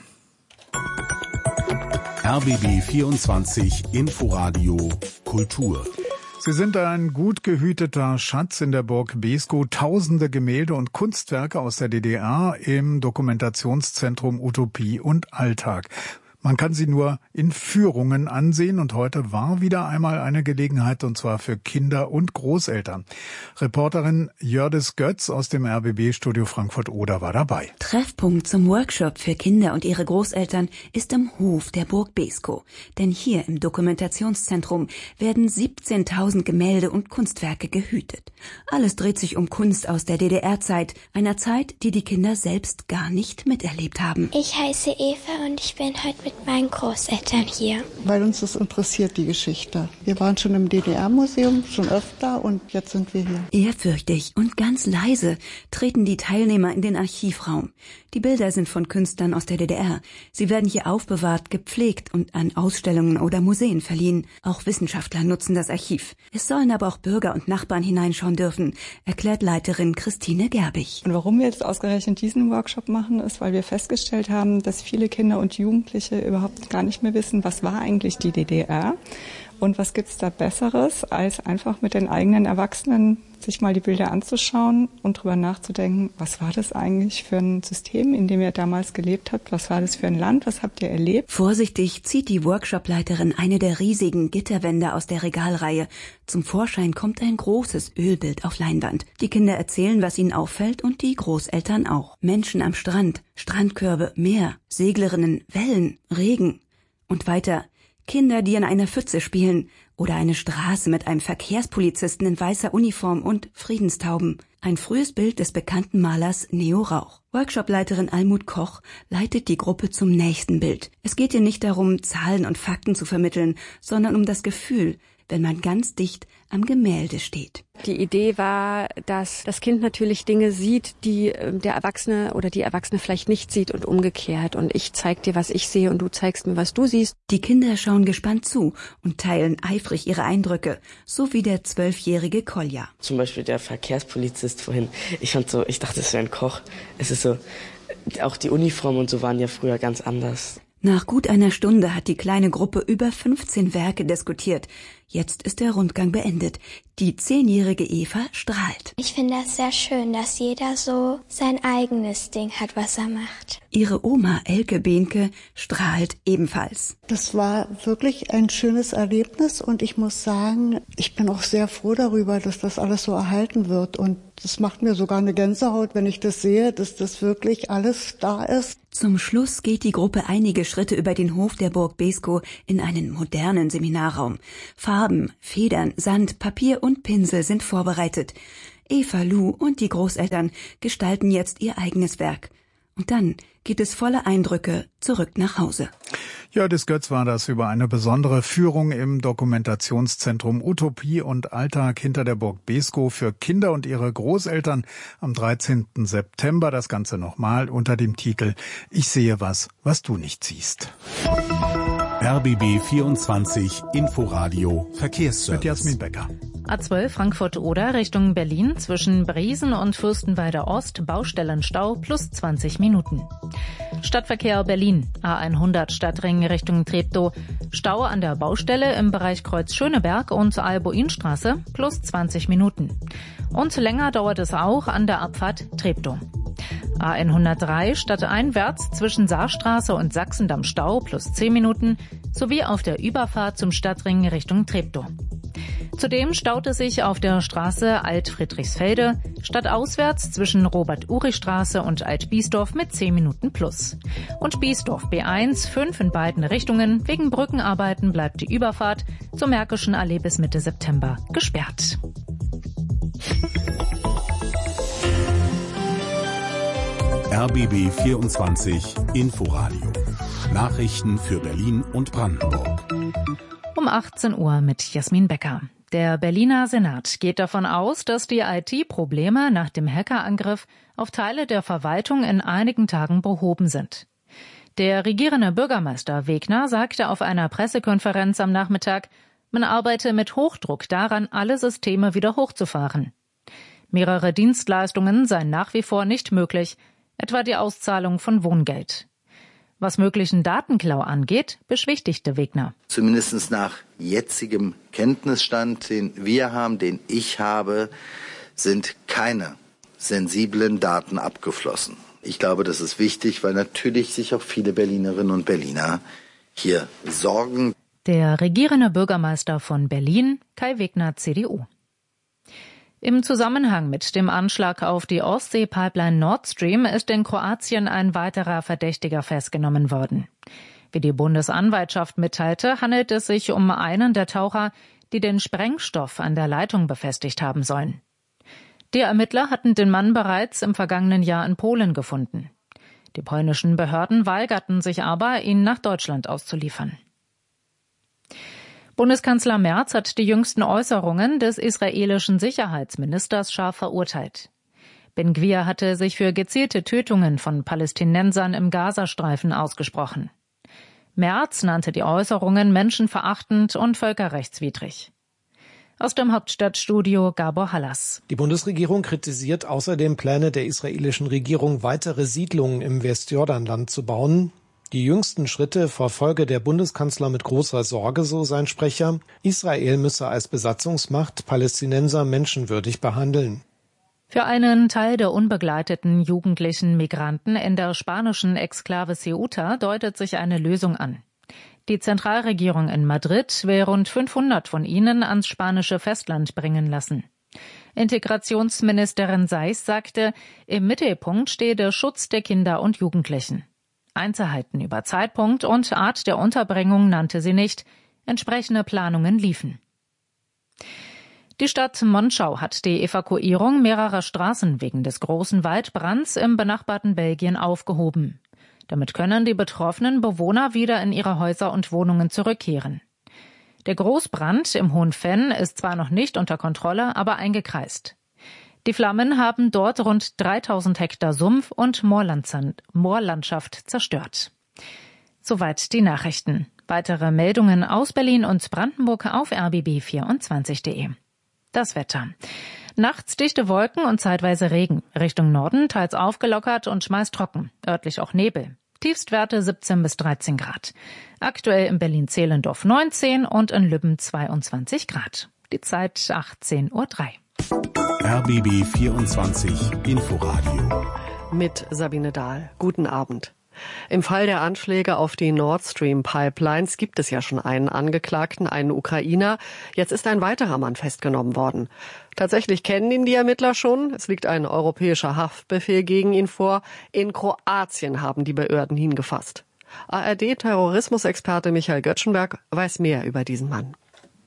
[SPEAKER 4] R B B vierundzwanzig Inforadio Kultur.
[SPEAKER 2] Sie sind ein gut gehüteter Schatz in der Burg Beeskow. Tausende Gemälde und Kunstwerke aus der D D R im Dokumentationszentrum Utopie und Alltag. Man kann sie nur in Führungen ansehen und heute war wieder einmal eine Gelegenheit, und zwar für Kinder und Großeltern. Reporterin Jördis Götz aus dem R B B-Studio Frankfurt-Oder war dabei.
[SPEAKER 20] Treffpunkt zum Workshop für Kinder und ihre Großeltern ist im Hof der Burg Beeskow. Denn hier im Dokumentationszentrum werden siebzehntausend Gemälde und Kunstwerke gehütet. Alles dreht sich um Kunst aus der D D R-Zeit, einer Zeit, die die Kinder selbst gar nicht miterlebt haben.
[SPEAKER 21] Ich heiße Eva und ich bin heute mit meinen Großeltern hier.
[SPEAKER 22] Weil uns das interessiert, die Geschichte. Wir waren schon im D D R-Museum, schon öfter und jetzt sind wir hier.
[SPEAKER 20] Ehrfürchtig und ganz leise treten die Teilnehmer in den Archivraum. Die Bilder sind von Künstlern aus der D D R. Sie werden hier aufbewahrt, gepflegt und an Ausstellungen oder Museen verliehen. Auch Wissenschaftler nutzen das Archiv. Es sollen aber auch Bürger und Nachbarn hineinschauen dürfen, erklärt Leiterin Christine Gerbig.
[SPEAKER 23] Und warum wir jetzt ausgerechnet diesen Workshop machen, ist, weil wir festgestellt haben, dass viele Kinder und Jugendliche überhaupt gar nicht mehr wissen, was war eigentlich die D D R und was gibt's da Besseres, als einfach mit den eigenen Erwachsenen sich mal die Bilder anzuschauen und drüber nachzudenken, was war das eigentlich für ein System, in dem ihr damals gelebt habt, was war das für ein Land, was habt ihr erlebt?
[SPEAKER 20] Vorsichtig zieht die Workshopleiterin eine der riesigen Gitterwände aus der Regalreihe. Zum Vorschein kommt ein großes Ölbild auf Leinwand. Die Kinder erzählen, was ihnen auffällt und die Großeltern auch. Menschen am Strand, Strandkörbe, Meer, Seglerinnen, Wellen, Regen und weiter Kinder, die in einer Pfütze spielen oder eine Straße mit einem Verkehrspolizisten in weißer Uniform und Friedenstauben. Ein frühes Bild des bekannten Malers Neo Rauch. Workshopleiterin Almut Koch leitet die Gruppe zum nächsten Bild. Es geht ihr nicht darum, Zahlen und Fakten zu vermitteln, sondern um das Gefühl, wenn man ganz dicht am Gemälde steht.
[SPEAKER 24] Die Idee war, dass das Kind natürlich Dinge sieht, die der Erwachsene oder die Erwachsene vielleicht nicht sieht und umgekehrt. Und ich zeig dir, was ich sehe und du zeigst mir, was du siehst.
[SPEAKER 20] Die Kinder schauen gespannt zu und teilen eifrig ihre Eindrücke, so wie der zwölfjährige Kolja.
[SPEAKER 25] Zum Beispiel der Verkehrspolizist vorhin. Ich fand so, ich dachte, es wäre ein Koch. Es ist so, auch die Uniformen und so waren ja früher ganz anders.
[SPEAKER 20] Nach gut einer Stunde hat die kleine Gruppe über fünfzehn Werke diskutiert. Jetzt ist der Rundgang beendet. Die zehnjährige Eva strahlt.
[SPEAKER 21] Ich finde das sehr schön, dass jeder so sein eigenes Ding hat, was er macht.
[SPEAKER 20] Ihre Oma Elke Behnke strahlt ebenfalls.
[SPEAKER 22] Das war wirklich ein schönes Erlebnis und ich muss sagen, ich bin auch sehr froh darüber, dass das alles so erhalten wird. Und das macht mir sogar eine Gänsehaut, wenn ich das sehe, dass das wirklich alles da ist.
[SPEAKER 20] Zum Schluss geht die Gruppe einige Schritte über den Hof der Burg Beeskow in einen modernen Seminarraum. Farben, Federn, Sand, Papier und Pinsel sind vorbereitet. Eva, Lou und die Großeltern gestalten jetzt ihr eigenes Werk. Und dann geht es voller Eindrücke zurück nach Hause.
[SPEAKER 2] Jördis Götz war das über eine besondere Führung im Dokumentationszentrum Utopie und Alltag hinter der Burg Beeskow für Kinder und ihre Großeltern am dreizehnten September. Das Ganze nochmal unter dem Titel Ich sehe was, was du nicht siehst.
[SPEAKER 4] R B B vierundzwanzig Inforadio Verkehrsservice.
[SPEAKER 2] Mit Jasmin Becker.
[SPEAKER 9] A zwölf Frankfurt-Oder Richtung Berlin zwischen Briesen und Fürstenwalde Ost Baustellenstau plus zwanzig Minuten. Stadtverkehr Berlin A hundert Stadtring Richtung Treptow. Stau an der Baustelle im Bereich Kreuz Schöneberg und Albuinstraße plus zwanzig Minuten. Und länger dauert es auch an der Abfahrt Treptow. A hundertdrei stadteinwärts zwischen Saarstraße und Sachsendamm Stau plus zehn Minuten sowie auf der Überfahrt zum Stadtring Richtung Treptow. Zudem staut es sich auf der Straße Alt-Friedrichsfelde stadtauswärts zwischen Robert-Urich-Straße und Alt-Biesdorf mit zehn Minuten plus. Und Biesdorf B eins, fünf in beiden Richtungen. Wegen Brückenarbeiten bleibt die Überfahrt zur Märkischen Allee bis Mitte September gesperrt.
[SPEAKER 4] R B B vierundzwanzig Inforadio. Nachrichten für Berlin und Brandenburg.
[SPEAKER 9] Um achtzehn Uhr mit Jasmin Becker. Der Berliner Senat geht davon aus, dass die I T-Probleme nach dem Hackerangriff auf Teile der Verwaltung in einigen Tagen behoben sind. Der regierende Bürgermeister Wegner sagte auf einer Pressekonferenz am Nachmittag, man arbeite mit Hochdruck daran, alle Systeme wieder hochzufahren. Mehrere Dienstleistungen seien nach wie vor nicht möglich, etwa die Auszahlung von Wohngeld. Was möglichen Datenklau angeht, beschwichtigte Wegner.
[SPEAKER 12] Zumindest nach jetzigem Kenntnisstand, den wir haben, den ich habe, sind keine sensiblen Daten abgeflossen. Ich glaube, das ist wichtig, weil natürlich sich auch viele Berlinerinnen und Berliner hier sorgen.
[SPEAKER 9] Der regierende Bürgermeister von Berlin, Kai Wegner, C D U. Im Zusammenhang mit dem Anschlag auf die Ostsee-Pipeline Nord Stream ist in Kroatien ein weiterer Verdächtiger festgenommen worden. Wie die Bundesanwaltschaft mitteilte, handelt es sich um einen der Taucher, die den Sprengstoff an der Leitung befestigt haben sollen. Die Ermittler hatten den Mann bereits im vergangenen Jahr in Polen gefunden. Die polnischen Behörden weigerten sich aber, ihn nach Deutschland auszuliefern. Bundeskanzler Merz hat die jüngsten Äußerungen des israelischen Sicherheitsministers scharf verurteilt. Ben-Gvir hatte sich für gezielte Tötungen von Palästinensern im Gazastreifen ausgesprochen. Merz nannte die Äußerungen menschenverachtend und völkerrechtswidrig. Aus dem Hauptstadtstudio Gabor Hallas.
[SPEAKER 1] Die Bundesregierung kritisiert außerdem Pläne der israelischen Regierung, weitere Siedlungen im Westjordanland zu bauen. Die jüngsten Schritte verfolge der Bundeskanzler mit großer Sorge, so sein Sprecher. Israel müsse als Besatzungsmacht Palästinenser menschenwürdig behandeln.
[SPEAKER 9] Für einen Teil der unbegleiteten jugendlichen Migranten in der spanischen Exklave Ceuta deutet sich eine Lösung an. Die Zentralregierung in Madrid will rund fünfhundert von ihnen ans spanische Festland bringen lassen. Integrationsministerin Seiß sagte, im Mittelpunkt stehe der Schutz der Kinder und Jugendlichen. Einzelheiten über Zeitpunkt und Art der Unterbringung nannte sie nicht. Entsprechende Planungen liefen. Die Stadt Monschau hat die Evakuierung mehrerer Straßen wegen des großen Waldbrands im benachbarten Belgien aufgehoben. Damit können die betroffenen Bewohner wieder in ihre Häuser und Wohnungen zurückkehren. Der Großbrand im Hohen Venn ist zwar noch nicht unter Kontrolle, aber eingekreist. Die Flammen haben dort rund dreitausend Hektar Sumpf und Moorlandschaft zerstört. Soweit die Nachrichten. Weitere Meldungen aus Berlin und Brandenburg auf r b b vierundzwanzig punkt de. Das Wetter. Nachts dichte Wolken und zeitweise Regen. Richtung Norden teils aufgelockert und meist trocken. Örtlich auch Nebel. Tiefstwerte siebzehn bis dreizehn Grad. Aktuell in Berlin-Zehlendorf neunzehn und in Lübben zweiundzwanzig Grad. Die Zeit achtzehn Uhr drei.
[SPEAKER 4] R B B vierundzwanzig Inforadio.
[SPEAKER 3] Mit Sabine Dahl. Guten Abend. Im Fall der Anschläge auf die Nord Stream Pipelines gibt es ja schon einen Angeklagten, einen Ukrainer. Jetzt ist ein weiterer Mann festgenommen worden. Tatsächlich kennen ihn die Ermittler schon. Es liegt ein europäischer Haftbefehl gegen ihn vor. In Kroatien haben die Behörden ihn gefasst. A R D-Terrorismusexperte Michael Göttschenberg weiß mehr über diesen Mann.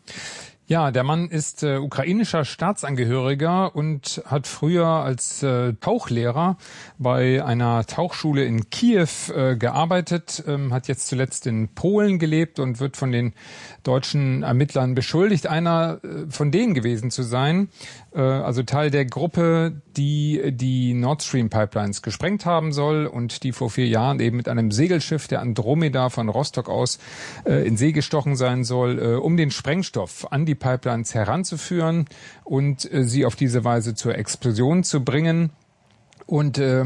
[SPEAKER 5] Ja, der Mann ist äh, ukrainischer Staatsangehöriger und hat früher als äh, Tauchlehrer bei einer Tauchschule in Kiew äh, gearbeitet, ähm, hat jetzt zuletzt in Polen gelebt und wird von den deutschen Ermittlern beschuldigt, einer äh, von denen gewesen zu sein, äh, also Teil der Gruppe, die die Nord Stream Pipelines gesprengt haben soll und die vor vier Jahren eben mit einem Segelschiff der Andromeda von Rostock aus äh, in See gestochen sein soll, äh, um den Sprengstoff an die Pipelines heranzuführen und äh, sie auf diese Weise zur Explosion zu bringen. Und äh,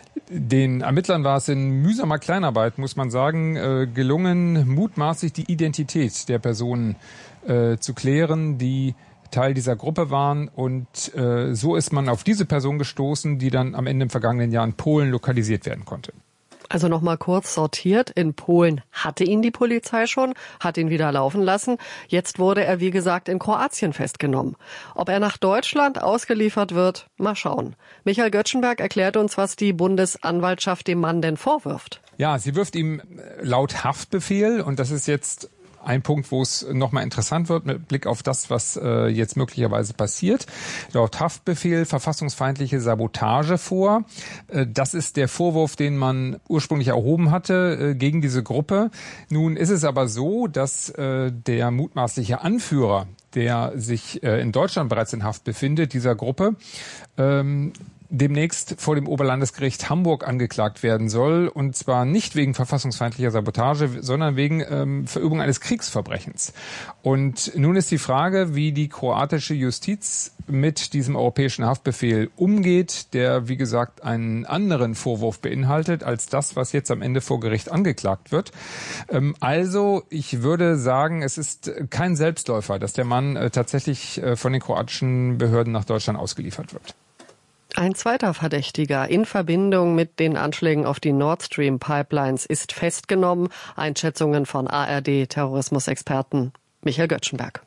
[SPEAKER 5] den Ermittlern war es in mühsamer Kleinarbeit, muss man sagen, äh, gelungen, mutmaßlich die Identität der Personen äh, zu klären, die Teil dieser Gruppe waren. Und äh, so ist man auf diese Person gestoßen, die dann am Ende im vergangenen Jahr in Polen lokalisiert werden konnte.
[SPEAKER 3] Also noch mal kurz sortiert. In Polen hatte ihn die Polizei schon, hat ihn wieder laufen lassen. Jetzt wurde er, wie gesagt, in Kroatien festgenommen. Ob er nach Deutschland ausgeliefert wird, mal schauen. Michael Göttschenberg erklärt uns, was die Bundesanwaltschaft dem Mann denn vorwirft.
[SPEAKER 5] Ja, sie wirft ihm laut Haftbefehl, und das ist jetzt ein Punkt, wo es nochmal interessant wird mit Blick auf das, was äh, jetzt möglicherweise passiert. Laut Haftbefehl verfassungsfeindliche Sabotage vor. Äh, das ist der Vorwurf, den man ursprünglich erhoben hatte äh, gegen diese Gruppe. Nun ist es aber so, dass äh, der mutmaßliche Anführer, der sich äh, in Deutschland bereits in Haft befindet, dieser Gruppe, ähm, demnächst vor dem Oberlandesgericht Hamburg angeklagt werden soll, und zwar nicht wegen verfassungsfeindlicher Sabotage, sondern wegen ähm, Verübung eines Kriegsverbrechens. Und nun ist die Frage, wie die kroatische Justiz mit diesem europäischen Haftbefehl umgeht, der, wie gesagt, einen anderen Vorwurf beinhaltet als das, was jetzt am Ende vor Gericht angeklagt wird. Ähm, also, ich würde sagen, es ist kein Selbstläufer, dass der Mann äh, tatsächlich äh, von den kroatischen Behörden nach Deutschland ausgeliefert wird.
[SPEAKER 3] Ein zweiter Verdächtiger in Verbindung mit den Anschlägen auf die Nord Stream Pipelines ist festgenommen. Einschätzungen von A R D-Terrorismusexperten Michael Göttschenberg.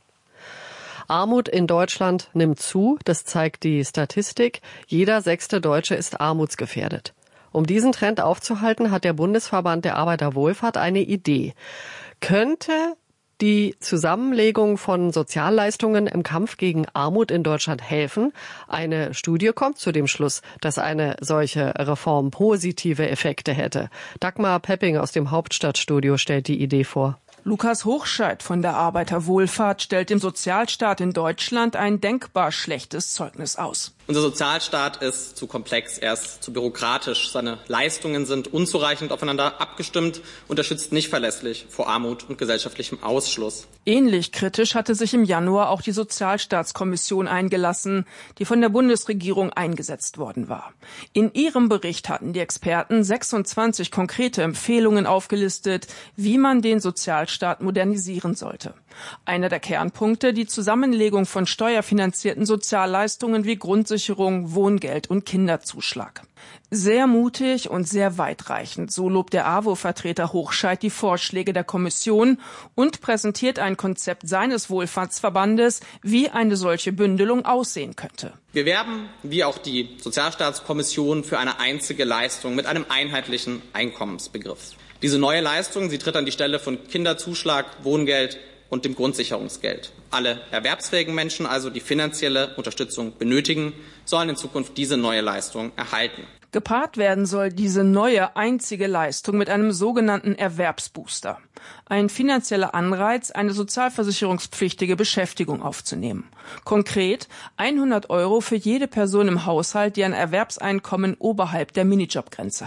[SPEAKER 3] Armut in Deutschland nimmt zu, das zeigt die Statistik. Jeder sechste Deutsche ist armutsgefährdet. Um diesen Trend aufzuhalten, hat der Bundesverband der Arbeiterwohlfahrt eine Idee. Könnte die Zusammenlegung von Sozialleistungen im Kampf gegen Armut in Deutschland helfen? Eine Studie kommt zu dem Schluss, dass eine solche Reform positive Effekte hätte. Dagmar Pepping aus dem Hauptstadtstudio stellt die Idee vor.
[SPEAKER 6] Lukas Hochscheid von der Arbeiterwohlfahrt stellt dem Sozialstaat in Deutschland ein denkbar schlechtes Zeugnis aus.
[SPEAKER 7] Unser Sozialstaat ist zu komplex, er ist zu bürokratisch. Seine Leistungen sind unzureichend aufeinander abgestimmt und er schützt nicht verlässlich vor Armut und gesellschaftlichem Ausschluss.
[SPEAKER 6] Ähnlich kritisch hatte sich im Januar auch die Sozialstaatskommission eingelassen, die von der Bundesregierung eingesetzt worden war. In ihrem Bericht hatten die Experten sechsundzwanzig konkrete Empfehlungen aufgelistet, wie man den Sozialstaat modernisieren sollte. Einer der Kernpunkte, die Zusammenlegung von steuerfinanzierten Sozialleistungen wie Grundsicherung, Wohngeld und Kinderzuschlag. Sehr mutig und sehr weitreichend, so lobt der A W O-Vertreter Hochscheid die Vorschläge der Kommission und präsentiert ein Konzept seines Wohlfahrtsverbandes, wie eine solche Bündelung aussehen könnte.
[SPEAKER 7] Wir werben, wie auch die Sozialstaatskommission, für eine einzige Leistung mit einem einheitlichen Einkommensbegriff. Diese neue Leistung, sie tritt an die Stelle von Kinderzuschlag, Wohngeld und dem Grundsicherungsgeld. Alle erwerbsfähigen Menschen, also die finanzielle Unterstützung benötigen, sollen in Zukunft diese neue Leistung erhalten.
[SPEAKER 6] Gepaart werden soll diese neue einzige Leistung mit einem sogenannten Erwerbsbooster. Ein finanzieller Anreiz, eine sozialversicherungspflichtige Beschäftigung aufzunehmen. Konkret hundert Euro für jede Person im Haushalt, die ein Erwerbseinkommen oberhalb der Minijobgrenze hat.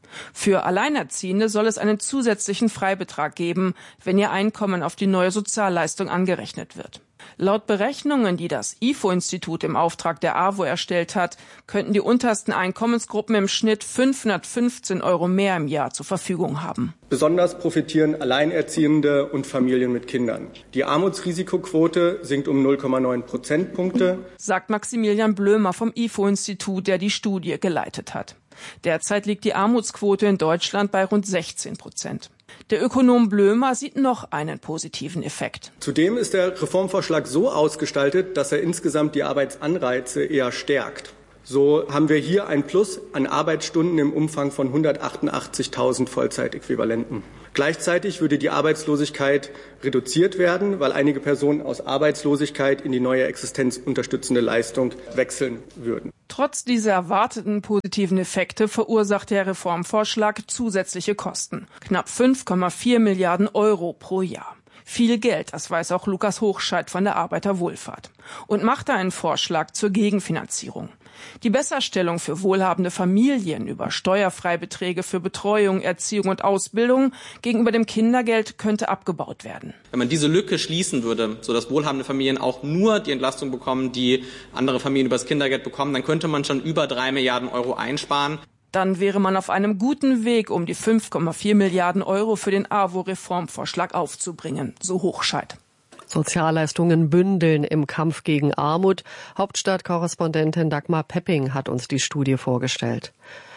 [SPEAKER 6] Für Alleinerziehende soll es einen zusätzlichen Freibetrag geben, wenn ihr Einkommen auf die neue Sozialleistung angerechnet wird. Laut Berechnungen, die das I F O-Institut im Auftrag der A W O erstellt hat, könnten die untersten Einkommensgruppen im Schnitt fünfhundertfünfzehn Euro mehr im Jahr zur Verfügung haben.
[SPEAKER 8] Besonders profitieren Alleinerziehende und Familien mit Kindern. Die Armutsrisikoquote sinkt um null Komma neun Prozentpunkte,
[SPEAKER 6] sagt Maximilian Blömer vom I F O-Institut, der die Studie geleitet hat. Derzeit liegt die Armutsquote in Deutschland bei rund sechzehn Prozent. Der Ökonom Blömer sieht noch einen positiven Effekt.
[SPEAKER 8] Zudem ist der Reformvorschlag so ausgestaltet, dass er insgesamt die Arbeitsanreize eher stärkt. So haben wir hier ein Plus an Arbeitsstunden im Umfang von hundertachtundachtzigtausend Vollzeitäquivalenten. Gleichzeitig würde die Arbeitslosigkeit reduziert werden, weil einige Personen aus Arbeitslosigkeit in die neue existenzunterstützende Leistung wechseln würden.
[SPEAKER 6] Trotz dieser erwarteten positiven Effekte verursacht der Reformvorschlag zusätzliche Kosten. Knapp fünf Komma vier Milliarden Euro pro Jahr. Viel Geld, das weiß auch Lukas Hochscheid von der Arbeiterwohlfahrt. Und macht einen Vorschlag zur Gegenfinanzierung. Die Besserstellung für wohlhabende Familien über Steuerfreibeträge für Betreuung, Erziehung und Ausbildung gegenüber dem Kindergeld könnte abgebaut werden.
[SPEAKER 7] Wenn man diese Lücke schließen würde, sodass wohlhabende Familien auch nur die Entlastung bekommen, die andere Familien über das Kindergeld bekommen, dann könnte man schon über drei Milliarden Euro einsparen.
[SPEAKER 6] Dann wäre man auf einem guten Weg, um die fünf Komma vier Milliarden Euro für den A W O-Reformvorschlag aufzubringen, so Hochscheid.
[SPEAKER 3] Sozialleistungen bündeln im Kampf gegen Armut. Hauptstadtkorrespondentin Dagmar Pepping hat uns die Studie vorgestellt.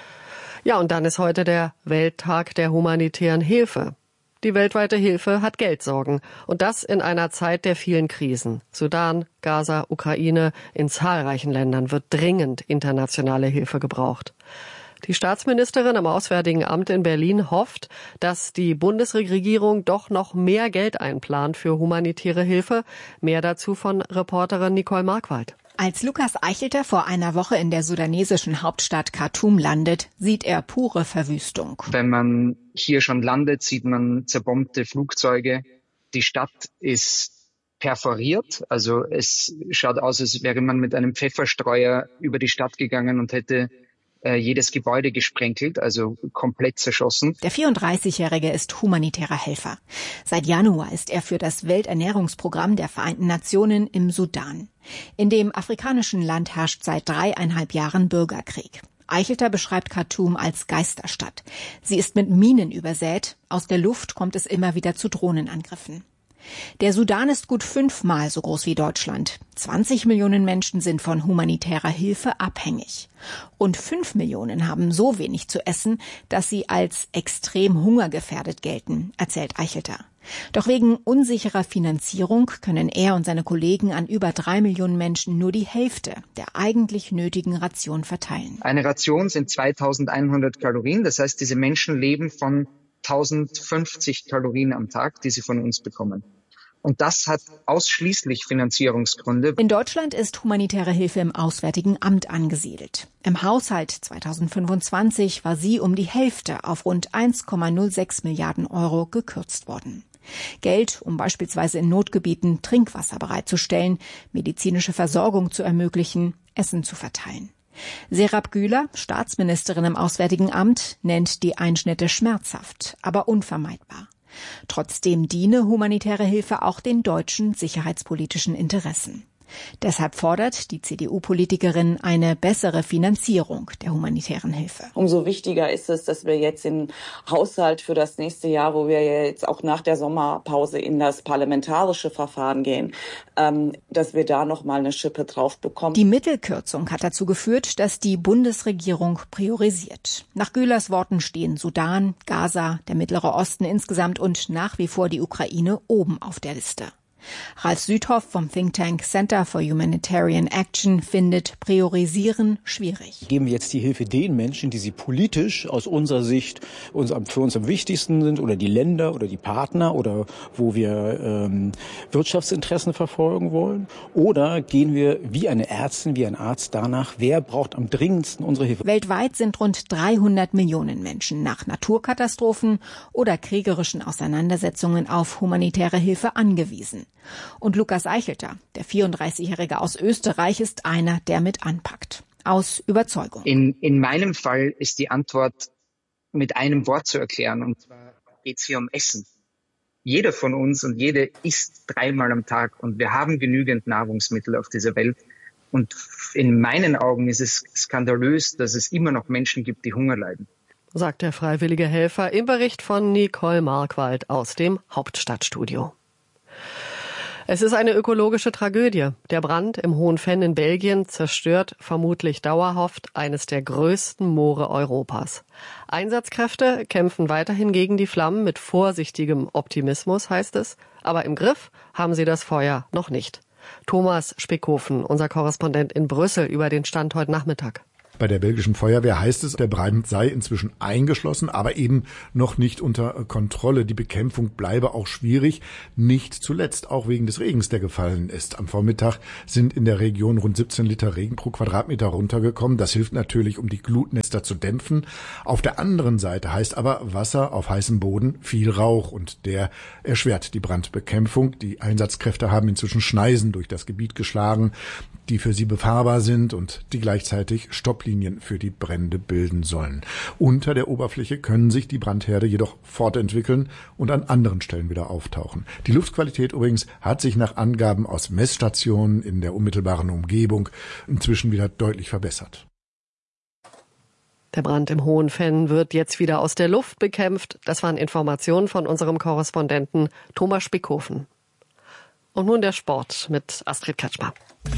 [SPEAKER 3] Ja, und dann ist heute der Welttag der humanitären Hilfe. Die weltweite Hilfe hat Geldsorgen. Und das in einer Zeit der vielen Krisen. Sudan, Gaza, Ukraine, in zahlreichen Ländern wird dringend internationale Hilfe gebraucht. Die Staatsministerin im Auswärtigen Amt in Berlin hofft, dass die Bundesregierung doch noch mehr Geld einplant für humanitäre Hilfe. Mehr dazu von Reporterin Nicole Markwald.
[SPEAKER 10] Als Lukas Eichelter vor einer Woche in der sudanesischen Hauptstadt Khartoum landet, sieht er pure Verwüstung.
[SPEAKER 11] Wenn man hier schon landet, sieht man zerbombte Flugzeuge. Die Stadt ist perforiert, also es schaut aus, als wäre man mit einem Pfefferstreuer über die Stadt gegangen und hätte jedes Gebäude gesprenkelt, also komplett zerschossen.
[SPEAKER 10] Der vierunddreißigjährige ist humanitärer Helfer. Seit Januar ist er für das Welternährungsprogramm der Vereinten Nationen im Sudan. In dem afrikanischen Land herrscht seit dreieinhalb Jahren Bürgerkrieg. Eichelter beschreibt Khartoum als Geisterstadt. Sie ist mit Minen übersät. Aus der Luft kommt es immer wieder zu Drohnenangriffen. Der Sudan ist gut fünfmal so groß wie Deutschland. zwanzig Millionen Menschen sind von humanitärer Hilfe abhängig. Rund fünf Millionen haben so wenig zu essen, dass sie als extrem hungergefährdet gelten, erzählt Eichelter. Doch wegen unsicherer Finanzierung können er und seine Kollegen an über drei Millionen Menschen nur die Hälfte der eigentlich nötigen Ration verteilen.
[SPEAKER 11] Eine Ration sind zweitausendeinhundert Kalorien. Das heißt, diese Menschen leben von tausendfünfzig Kalorien am Tag, die sie von uns bekommen. Und das hat ausschließlich Finanzierungsgründe.
[SPEAKER 10] In Deutschland ist humanitäre Hilfe im Auswärtigen Amt angesiedelt. Im Haushalt zweitausendfünfundzwanzig war sie um die Hälfte auf rund eins Komma null sechs Milliarden Euro gekürzt worden. Geld, um beispielsweise in Notgebieten Trinkwasser bereitzustellen, medizinische Versorgung zu ermöglichen, Essen zu verteilen. Serap Güler, Staatsministerin im Auswärtigen Amt, nennt die Einschnitte schmerzhaft, aber unvermeidbar. Trotzdem diene humanitäre Hilfe auch den deutschen sicherheitspolitischen Interessen. Deshalb fordert die C D U-Politikerin eine bessere Finanzierung der humanitären Hilfe.
[SPEAKER 13] Umso wichtiger ist es, dass wir jetzt im Haushalt für das nächste Jahr, wo wir jetzt auch nach der Sommerpause in das parlamentarische Verfahren gehen, ähm, dass wir da noch mal eine Schippe drauf bekommen.
[SPEAKER 10] Die Mittelkürzung hat dazu geführt, dass die Bundesregierung priorisiert. Nach Gülers Worten stehen Sudan, Gaza, der Mittlere Osten insgesamt und nach wie vor die Ukraine oben auf der Liste. Ralf Südhoff vom Think Tank Center for Humanitarian Action findet Priorisieren schwierig.
[SPEAKER 15] Geben wir jetzt die Hilfe den Menschen, die sie politisch aus unserer Sicht uns, für uns am wichtigsten sind, oder die Länder oder die Partner oder wo wir ähm, Wirtschaftsinteressen verfolgen wollen? Oder gehen wir wie eine Ärztin, wie ein Arzt danach, wer braucht am dringendsten unsere Hilfe?
[SPEAKER 10] Weltweit sind rund dreihundert Millionen Menschen nach Naturkatastrophen oder kriegerischen Auseinandersetzungen auf humanitäre Hilfe angewiesen. Und Lukas Eichelter, der vierunddreißigjährige aus Österreich, ist einer, der mit anpackt. Aus Überzeugung.
[SPEAKER 11] In, in meinem Fall ist die Antwort mit einem Wort zu erklären. Und zwar geht es hier um Essen. Jeder von uns und jede isst dreimal am Tag und wir haben genügend Nahrungsmittel auf dieser Welt. Und in meinen Augen ist es skandalös, dass es immer noch Menschen gibt, die Hunger leiden.
[SPEAKER 3] Sagt der freiwillige Helfer im Bericht von Nicole Markwald aus dem Hauptstadtstudio. Es ist eine ökologische Tragödie. Der Brand im Hohen Venn in Belgien zerstört vermutlich dauerhaft eines der größten Moore Europas. Einsatzkräfte kämpfen weiterhin gegen die Flammen mit vorsichtigem Optimismus, heißt es. Aber im Griff haben sie das Feuer noch nicht. Thomas Spickhofen, unser Korrespondent in Brüssel, über den Stand heute Nachmittag.
[SPEAKER 14] Bei der belgischen Feuerwehr heißt es, der Brand sei inzwischen eingeschlossen, aber eben noch nicht unter Kontrolle. Die Bekämpfung bleibe auch schwierig, nicht zuletzt auch wegen des Regens, der gefallen ist. Am Vormittag sind in der Region rund siebzehn Liter Regen pro Quadratmeter runtergekommen. Das hilft natürlich, um die Glutnester zu dämpfen. Auf der anderen Seite heißt aber Wasser auf heißem Boden viel Rauch und der erschwert die Brandbekämpfung. Die Einsatzkräfte haben inzwischen Schneisen durch das Gebiet geschlagen, die für sie befahrbar sind und die gleichzeitig Stopplinien für die Brände bilden sollen. Unter der Oberfläche können sich die Brandherde jedoch fortentwickeln und an anderen Stellen wieder auftauchen. Die Luftqualität übrigens hat sich nach Angaben aus Messstationen in der unmittelbaren Umgebung inzwischen wieder deutlich verbessert.
[SPEAKER 3] Der Brand im Hohen Venn wird jetzt wieder aus der Luft bekämpft. Das waren Informationen von unserem Korrespondenten Thomas Spickhofen. Und nun der Sport mit Astrid Kretschmer.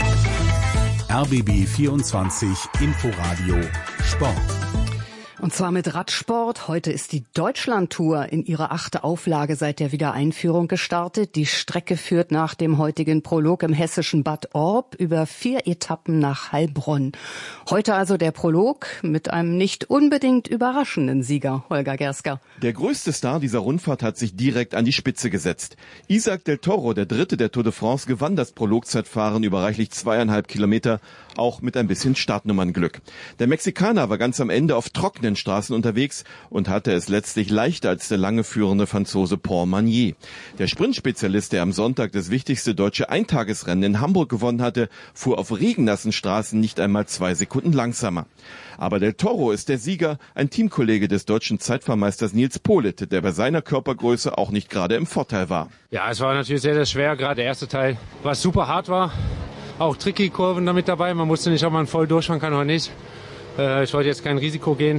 [SPEAKER 4] R B B vierundzwanzig Inforadio Sport.
[SPEAKER 16] Und zwar mit Radsport. Heute ist die Deutschlandtour in ihrer achte Auflage seit der Wiedereinführung gestartet. Die Strecke führt nach dem heutigen Prolog im hessischen Bad Orb über vier Etappen nach Heilbronn. Heute also der Prolog mit einem nicht unbedingt überraschenden Sieger, Holger Gersker.
[SPEAKER 17] Der größte Star dieser Rundfahrt hat sich direkt an die Spitze gesetzt. Isaac del Toro, der Dritte der Tour de France, gewann das Prologzeitfahren über reichlich zweieinhalb Kilometer, auch mit ein bisschen Startnummernglück. Der Mexikaner war ganz am Ende auf trockenen Straßen unterwegs und hatte es letztlich leichter als der lange führende Franzose Paul Magnier. Der Sprintspezialist, der am Sonntag das wichtigste deutsche Eintagesrennen in Hamburg gewonnen hatte, fuhr auf regennassen Straßen nicht einmal zwei Sekunden langsamer. Aber del Toro ist der Sieger, ein Teamkollege des deutschen Zeitfahrmeisters Nils Politt, der bei seiner Körpergröße auch nicht gerade im Vorteil war.
[SPEAKER 18] Ja, es war natürlich sehr, sehr schwer, gerade der erste Teil, was super hart war. Auch tricky Kurven damit dabei, man wusste nicht, ob man voll durchfahren kann oder nicht. Äh, ich wollte jetzt kein Risiko gehen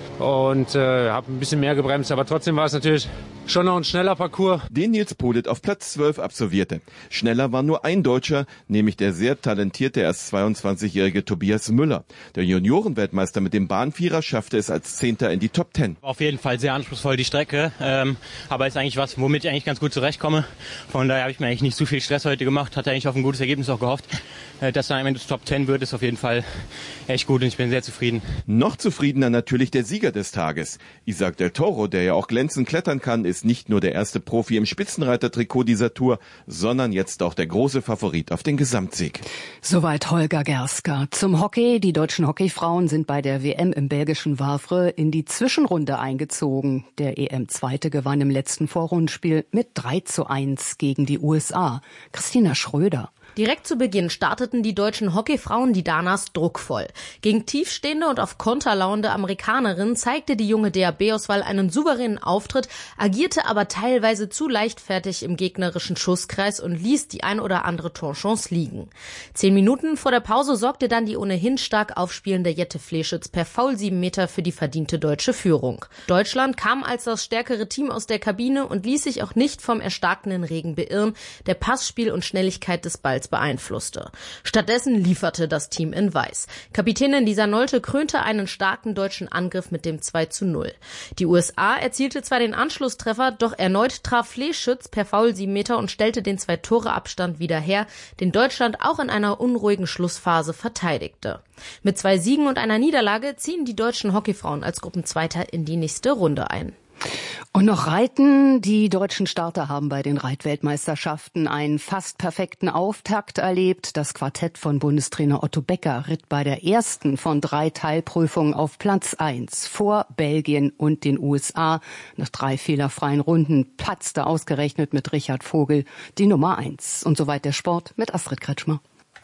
[SPEAKER 18] und äh, habe ein bisschen mehr gebremst, aber trotzdem war es natürlich schon noch ein schneller Parcours.
[SPEAKER 17] Den Nils Politt auf Platz zwölf absolvierte. Schneller war nur ein Deutscher, nämlich der sehr talentierte, erst zweiundzwanzigjährige Tobias Müller. Der Juniorenweltmeister mit dem Bahnvierer schaffte es als Zehnter in die Top Ten.
[SPEAKER 19] Auf jeden Fall sehr anspruchsvoll die Strecke, ähm, aber ist eigentlich was, womit ich eigentlich ganz gut zurechtkomme. Von daher habe ich mir eigentlich nicht zu viel Stress heute gemacht, hatte eigentlich auf ein gutes Ergebnis auch gehofft. Äh, dass dann am Ende Top Ten wird, ist auf jeden Fall echt gut und ich bin sehr zufrieden.
[SPEAKER 17] Noch zufriedener natürlich der Sieger des Tages. Isaac del Toro, der ja auch glänzend klettern kann, ist nicht nur der erste Profi im Spitzenreitertrikot dieser Tour, sondern jetzt auch der große Favorit auf den Gesamtsieg.
[SPEAKER 16] Soweit Holger Gersker. Zum Hockey. Die deutschen Hockeyfrauen sind bei der W M im belgischen Wavre in die Zwischenrunde eingezogen. Der E M-Zweite gewann im letzten Vorrundenspiel mit drei zu eins gegen die U S A. Christina Schröder.
[SPEAKER 26] Direkt zu Beginn starteten die deutschen Hockeyfrauen die Danas druckvoll. Gegen tiefstehende und auf Konter lauernde Amerikanerinnen zeigte die junge D A B-Auswahl einen souveränen Auftritt, agierte aber teilweise zu leichtfertig im gegnerischen Schusskreis und ließ die ein oder andere Torchance liegen. Zehn Minuten vor der Pause sorgte dann die ohnehin stark aufspielende Jette Fleschitz per Foul sieben Meter für die verdiente deutsche Führung. Deutschland kam als das stärkere Team aus der Kabine und ließ sich auch nicht vom erstarkenden Regen beirren, der Passspiel und Schnelligkeit des Balls beeinflusste. Stattdessen lieferte das Team in Weiß. Kapitänin Lisa Nolte krönte einen starken deutschen Angriff mit dem zwei zu null. Die U S A erzielte zwar den Anschlusstreffer, doch erneut traf Fleschitz per Foul sieben Meter und stellte den Zwei-Tore-Abstand wieder her, den Deutschland auch in einer unruhigen Schlussphase verteidigte. Mit zwei Siegen und einer Niederlage ziehen die deutschen Hockeyfrauen als Gruppenzweiter in die nächste Runde ein.
[SPEAKER 16] Und noch Reiten. Die deutschen Starter haben bei den Reitweltmeisterschaften einen fast perfekten Auftakt erlebt. Das Quartett von Bundestrainer Otto Becker ritt bei der ersten von drei Teilprüfungen auf Platz eins vor Belgien und den U S A. Nach drei fehlerfreien Runden platzte ausgerechnet mit Richard Vogel die Nummer eins. Und soweit der Sport mit Astrid Kretschmer.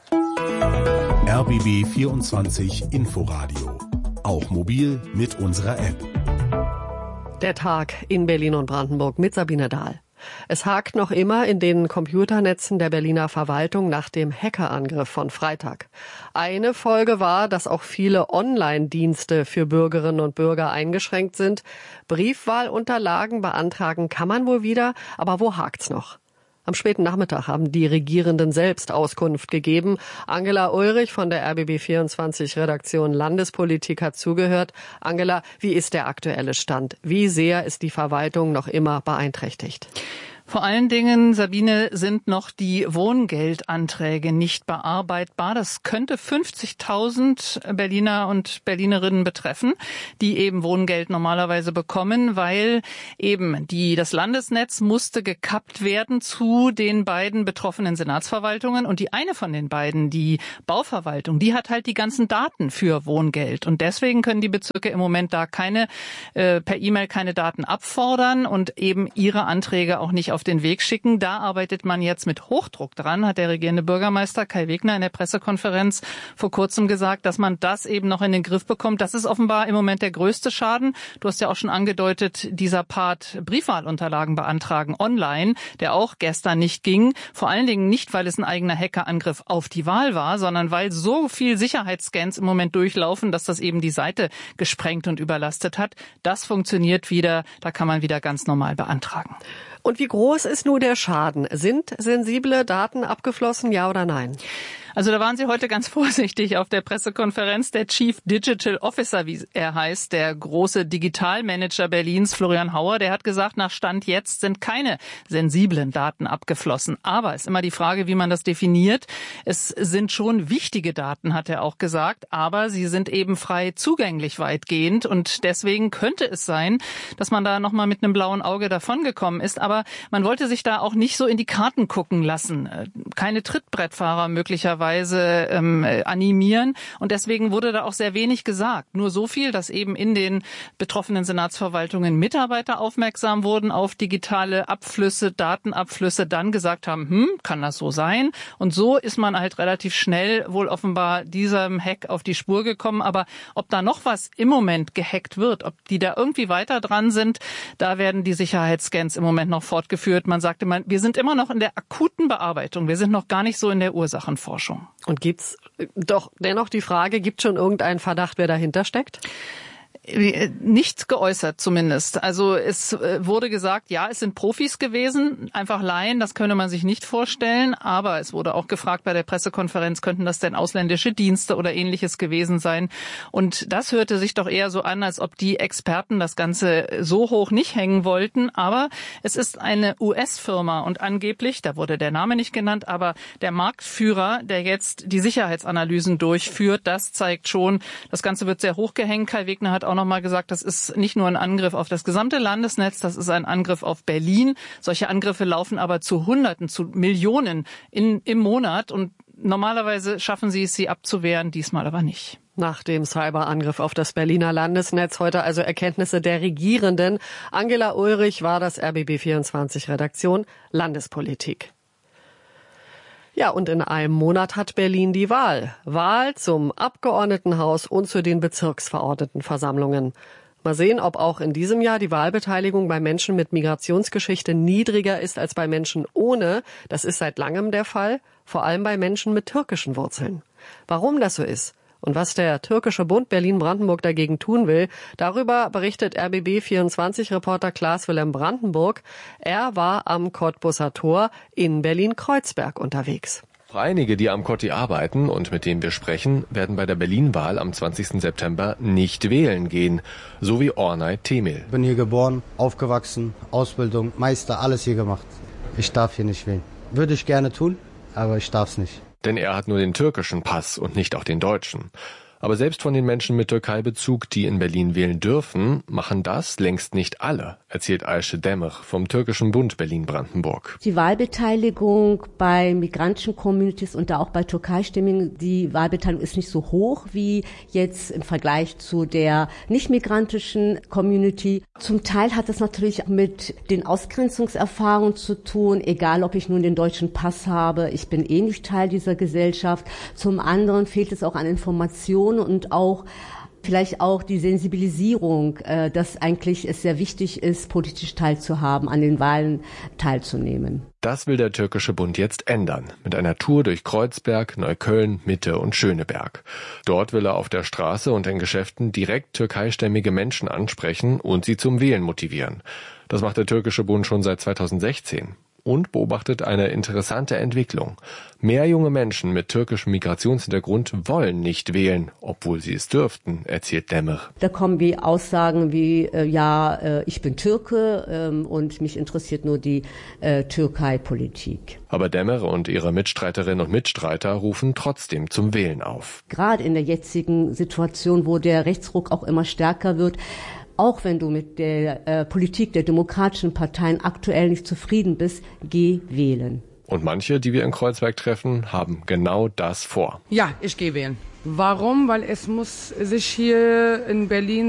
[SPEAKER 4] R B B vierundzwanzig Inforadio. Auch mobil mit unserer App.
[SPEAKER 3] Der Tag in Berlin und Brandenburg mit Sabine Dahl. Es hakt noch immer in den Computernetzen der Berliner Verwaltung nach dem Hackerangriff von Freitag. Eine Folge war, dass auch viele Online-Dienste für Bürgerinnen und Bürger eingeschränkt sind. Briefwahlunterlagen beantragen kann man wohl wieder, aber wo hakt's noch? Am späten Nachmittag haben die Regierenden selbst Auskunft gegeben. Angela Ulrich von der R B B vierundzwanzig Redaktion Landespolitik hat zugehört. Angela, wie ist der aktuelle Stand? Wie sehr ist die Verwaltung noch immer beeinträchtigt?
[SPEAKER 20] Vor allen Dingen, Sabine, sind noch die Wohngeldanträge nicht bearbeitbar. Das könnte fünfzigtausend Berliner und Berlinerinnen betreffen, die eben Wohngeld normalerweise bekommen, weil eben die, das Landesnetz musste gekappt werden zu den beiden betroffenen Senatsverwaltungen. Und die eine von den beiden, die Bauverwaltung, die hat halt die ganzen Daten für Wohngeld. Und deswegen können die Bezirke im Moment da keine, äh, per E-Mail keine Daten abfordern und eben ihre Anträge auch nicht auf den Weg schicken. Da arbeitet man jetzt mit Hochdruck dran, hat der regierende Bürgermeister Kai Wegner in der Pressekonferenz vor kurzem gesagt, dass man das eben noch in den Griff bekommt. Das ist offenbar im Moment der größte Schaden. Du hast ja auch schon angedeutet, dieser Part Briefwahlunterlagen beantragen online, der auch gestern nicht ging. Vor allen Dingen nicht, weil es ein eigener Hackerangriff auf die Wahl war, sondern weil so viel Sicherheitsscans im Moment durchlaufen, dass das eben die Seite gesprengt und überlastet hat. Das funktioniert wieder. Da kann man wieder ganz normal beantragen.
[SPEAKER 3] Und wie groß ist nun der Schaden? Sind sensible Daten abgeflossen, ja oder nein?
[SPEAKER 20] Also da waren Sie heute ganz vorsichtig auf der Pressekonferenz. Der Chief Digital Officer, wie er heißt, der große Digitalmanager Berlins, Florian Hauer, der hat gesagt, nach Stand jetzt sind keine sensiblen Daten abgeflossen. Aber es ist immer die Frage, wie man das definiert. Es sind schon wichtige Daten, hat er auch gesagt, aber sie sind eben frei zugänglich weitgehend. Und deswegen könnte es sein, dass man da nochmal mit einem blauen Auge davongekommen ist. Aber man wollte sich da auch nicht so in die Karten gucken lassen. Keine Trittbrettfahrer möglicherweise Ähm, animieren. Und deswegen wurde da auch sehr wenig gesagt. Nur so viel, dass eben in den betroffenen Senatsverwaltungen Mitarbeiter aufmerksam wurden auf digitale Abflüsse, Datenabflüsse, dann gesagt haben, hm, kann das so sein? Und so ist man halt relativ schnell wohl offenbar diesem Hack auf die Spur gekommen. Aber ob da noch was im Moment gehackt wird, ob die da irgendwie weiter dran sind, da werden die Sicherheitsscans im Moment noch fortgeführt. Man sagte, man, wir sind immer noch in der akuten Bearbeitung. Wir sind noch gar nicht so in der Ursachenforschung.
[SPEAKER 3] Und gibt's doch dennoch die Frage, gibt schon irgendeinen Verdacht, wer dahinter steckt?
[SPEAKER 20] Nichts geäußert zumindest. Also es wurde gesagt, ja, es sind Profis gewesen, einfach Laien, das könne man sich nicht vorstellen. Aber es wurde auch gefragt bei der Pressekonferenz, könnten das denn ausländische Dienste oder Ähnliches gewesen sein? Und das hörte sich doch eher so an, als ob die Experten das Ganze so hoch nicht hängen wollten. Aber es ist eine U S-Firma und angeblich, da wurde der Name nicht genannt, aber der Marktführer, der jetzt die Sicherheitsanalysen durchführt, das zeigt schon, das Ganze wird sehr hoch gehängt. Kai Wegner hat auch noch mal gesagt, das ist nicht nur ein Angriff auf das gesamte Landesnetz, das ist ein Angriff auf Berlin. Solche Angriffe laufen aber zu Hunderten, zu Millionen in, im Monat und normalerweise schaffen sie es, sie abzuwehren, diesmal aber nicht.
[SPEAKER 3] Nach dem Cyberangriff auf das Berliner Landesnetz heute also Erkenntnisse der Regierenden. Angela Ulrich war das R B B vierundzwanzig Redaktion Landespolitik. Ja, und in einem Monat hat Berlin die Wahl. Wahl zum Abgeordnetenhaus und zu den Bezirksverordnetenversammlungen. Mal sehen, ob auch in diesem Jahr die Wahlbeteiligung bei Menschen mit Migrationsgeschichte niedriger ist als bei Menschen ohne. Das ist seit langem der Fall, vor allem bei Menschen mit türkischen Wurzeln. Warum das so ist und was der türkische Bund Berlin-Brandenburg dagegen tun will, darüber berichtet R B B vierundzwanzig-Reporter Klaas-Willem Brandenburg. Er war am Cottbuser Tor in Berlin-Kreuzberg unterwegs.
[SPEAKER 21] Einige, die am Kotti arbeiten und mit denen wir sprechen, werden bei der Berlin-Wahl am zwanzigsten September nicht wählen gehen, so wie Ornay Temel.
[SPEAKER 22] Ich bin hier geboren, aufgewachsen, Ausbildung, Meister, alles hier gemacht. Ich darf hier nicht wählen. Würde ich gerne tun, aber ich darf es nicht.
[SPEAKER 21] Denn er hat nur den türkischen Pass und nicht auch den deutschen. Aber selbst von den Menschen mit Türkei-Bezug, die in Berlin wählen dürfen, machen das längst nicht alle, erzählt Ayşe Demir vom türkischen Bund Berlin-Brandenburg.
[SPEAKER 23] Die Wahlbeteiligung bei migrantischen Communities und da auch bei Türkeistimmigen, die Wahlbeteiligung ist nicht so hoch wie jetzt im Vergleich zu der nicht-migrantischen Community. Zum Teil hat das natürlich mit den Ausgrenzungserfahrungen zu tun, egal ob ich nun den deutschen Pass habe, ich bin eh nicht Teil dieser Gesellschaft. Zum anderen fehlt es auch an Informationen und auch Vielleicht auch die Sensibilisierung, dass eigentlich es sehr wichtig ist, politisch teilzuhaben, an den Wahlen teilzunehmen.
[SPEAKER 21] Das will der türkische Bund jetzt ändern, mit einer Tour durch Kreuzberg, Neukölln, Mitte und Schöneberg. Dort will er auf der Straße und in Geschäften direkt türkeistämmige Menschen ansprechen und sie zum Wählen motivieren. Das macht der türkische Bund schon seit zweitausendsechzehn. Und beobachtet eine interessante Entwicklung. Mehr junge Menschen mit türkischem Migrationshintergrund wollen nicht wählen, obwohl sie es dürften, erzählt Demir.
[SPEAKER 23] Da kommen wie Aussagen wie, äh, ja, äh, ich bin Türke ähm, und mich interessiert nur die äh, Türkei-Politik.
[SPEAKER 21] Aber Demir und ihre Mitstreiterinnen und Mitstreiter rufen trotzdem zum Wählen auf.
[SPEAKER 23] Gerade in der jetzigen Situation, wo der Rechtsruck auch immer stärker wird, auch wenn du mit der äh, Politik der demokratischen Parteien aktuell nicht zufrieden bist, geh wählen.
[SPEAKER 21] Und manche, die wir in Kreuzberg treffen, haben genau das vor.
[SPEAKER 1] Ja, ich gehe wählen. Warum? Weil es muss sich hier in Berlin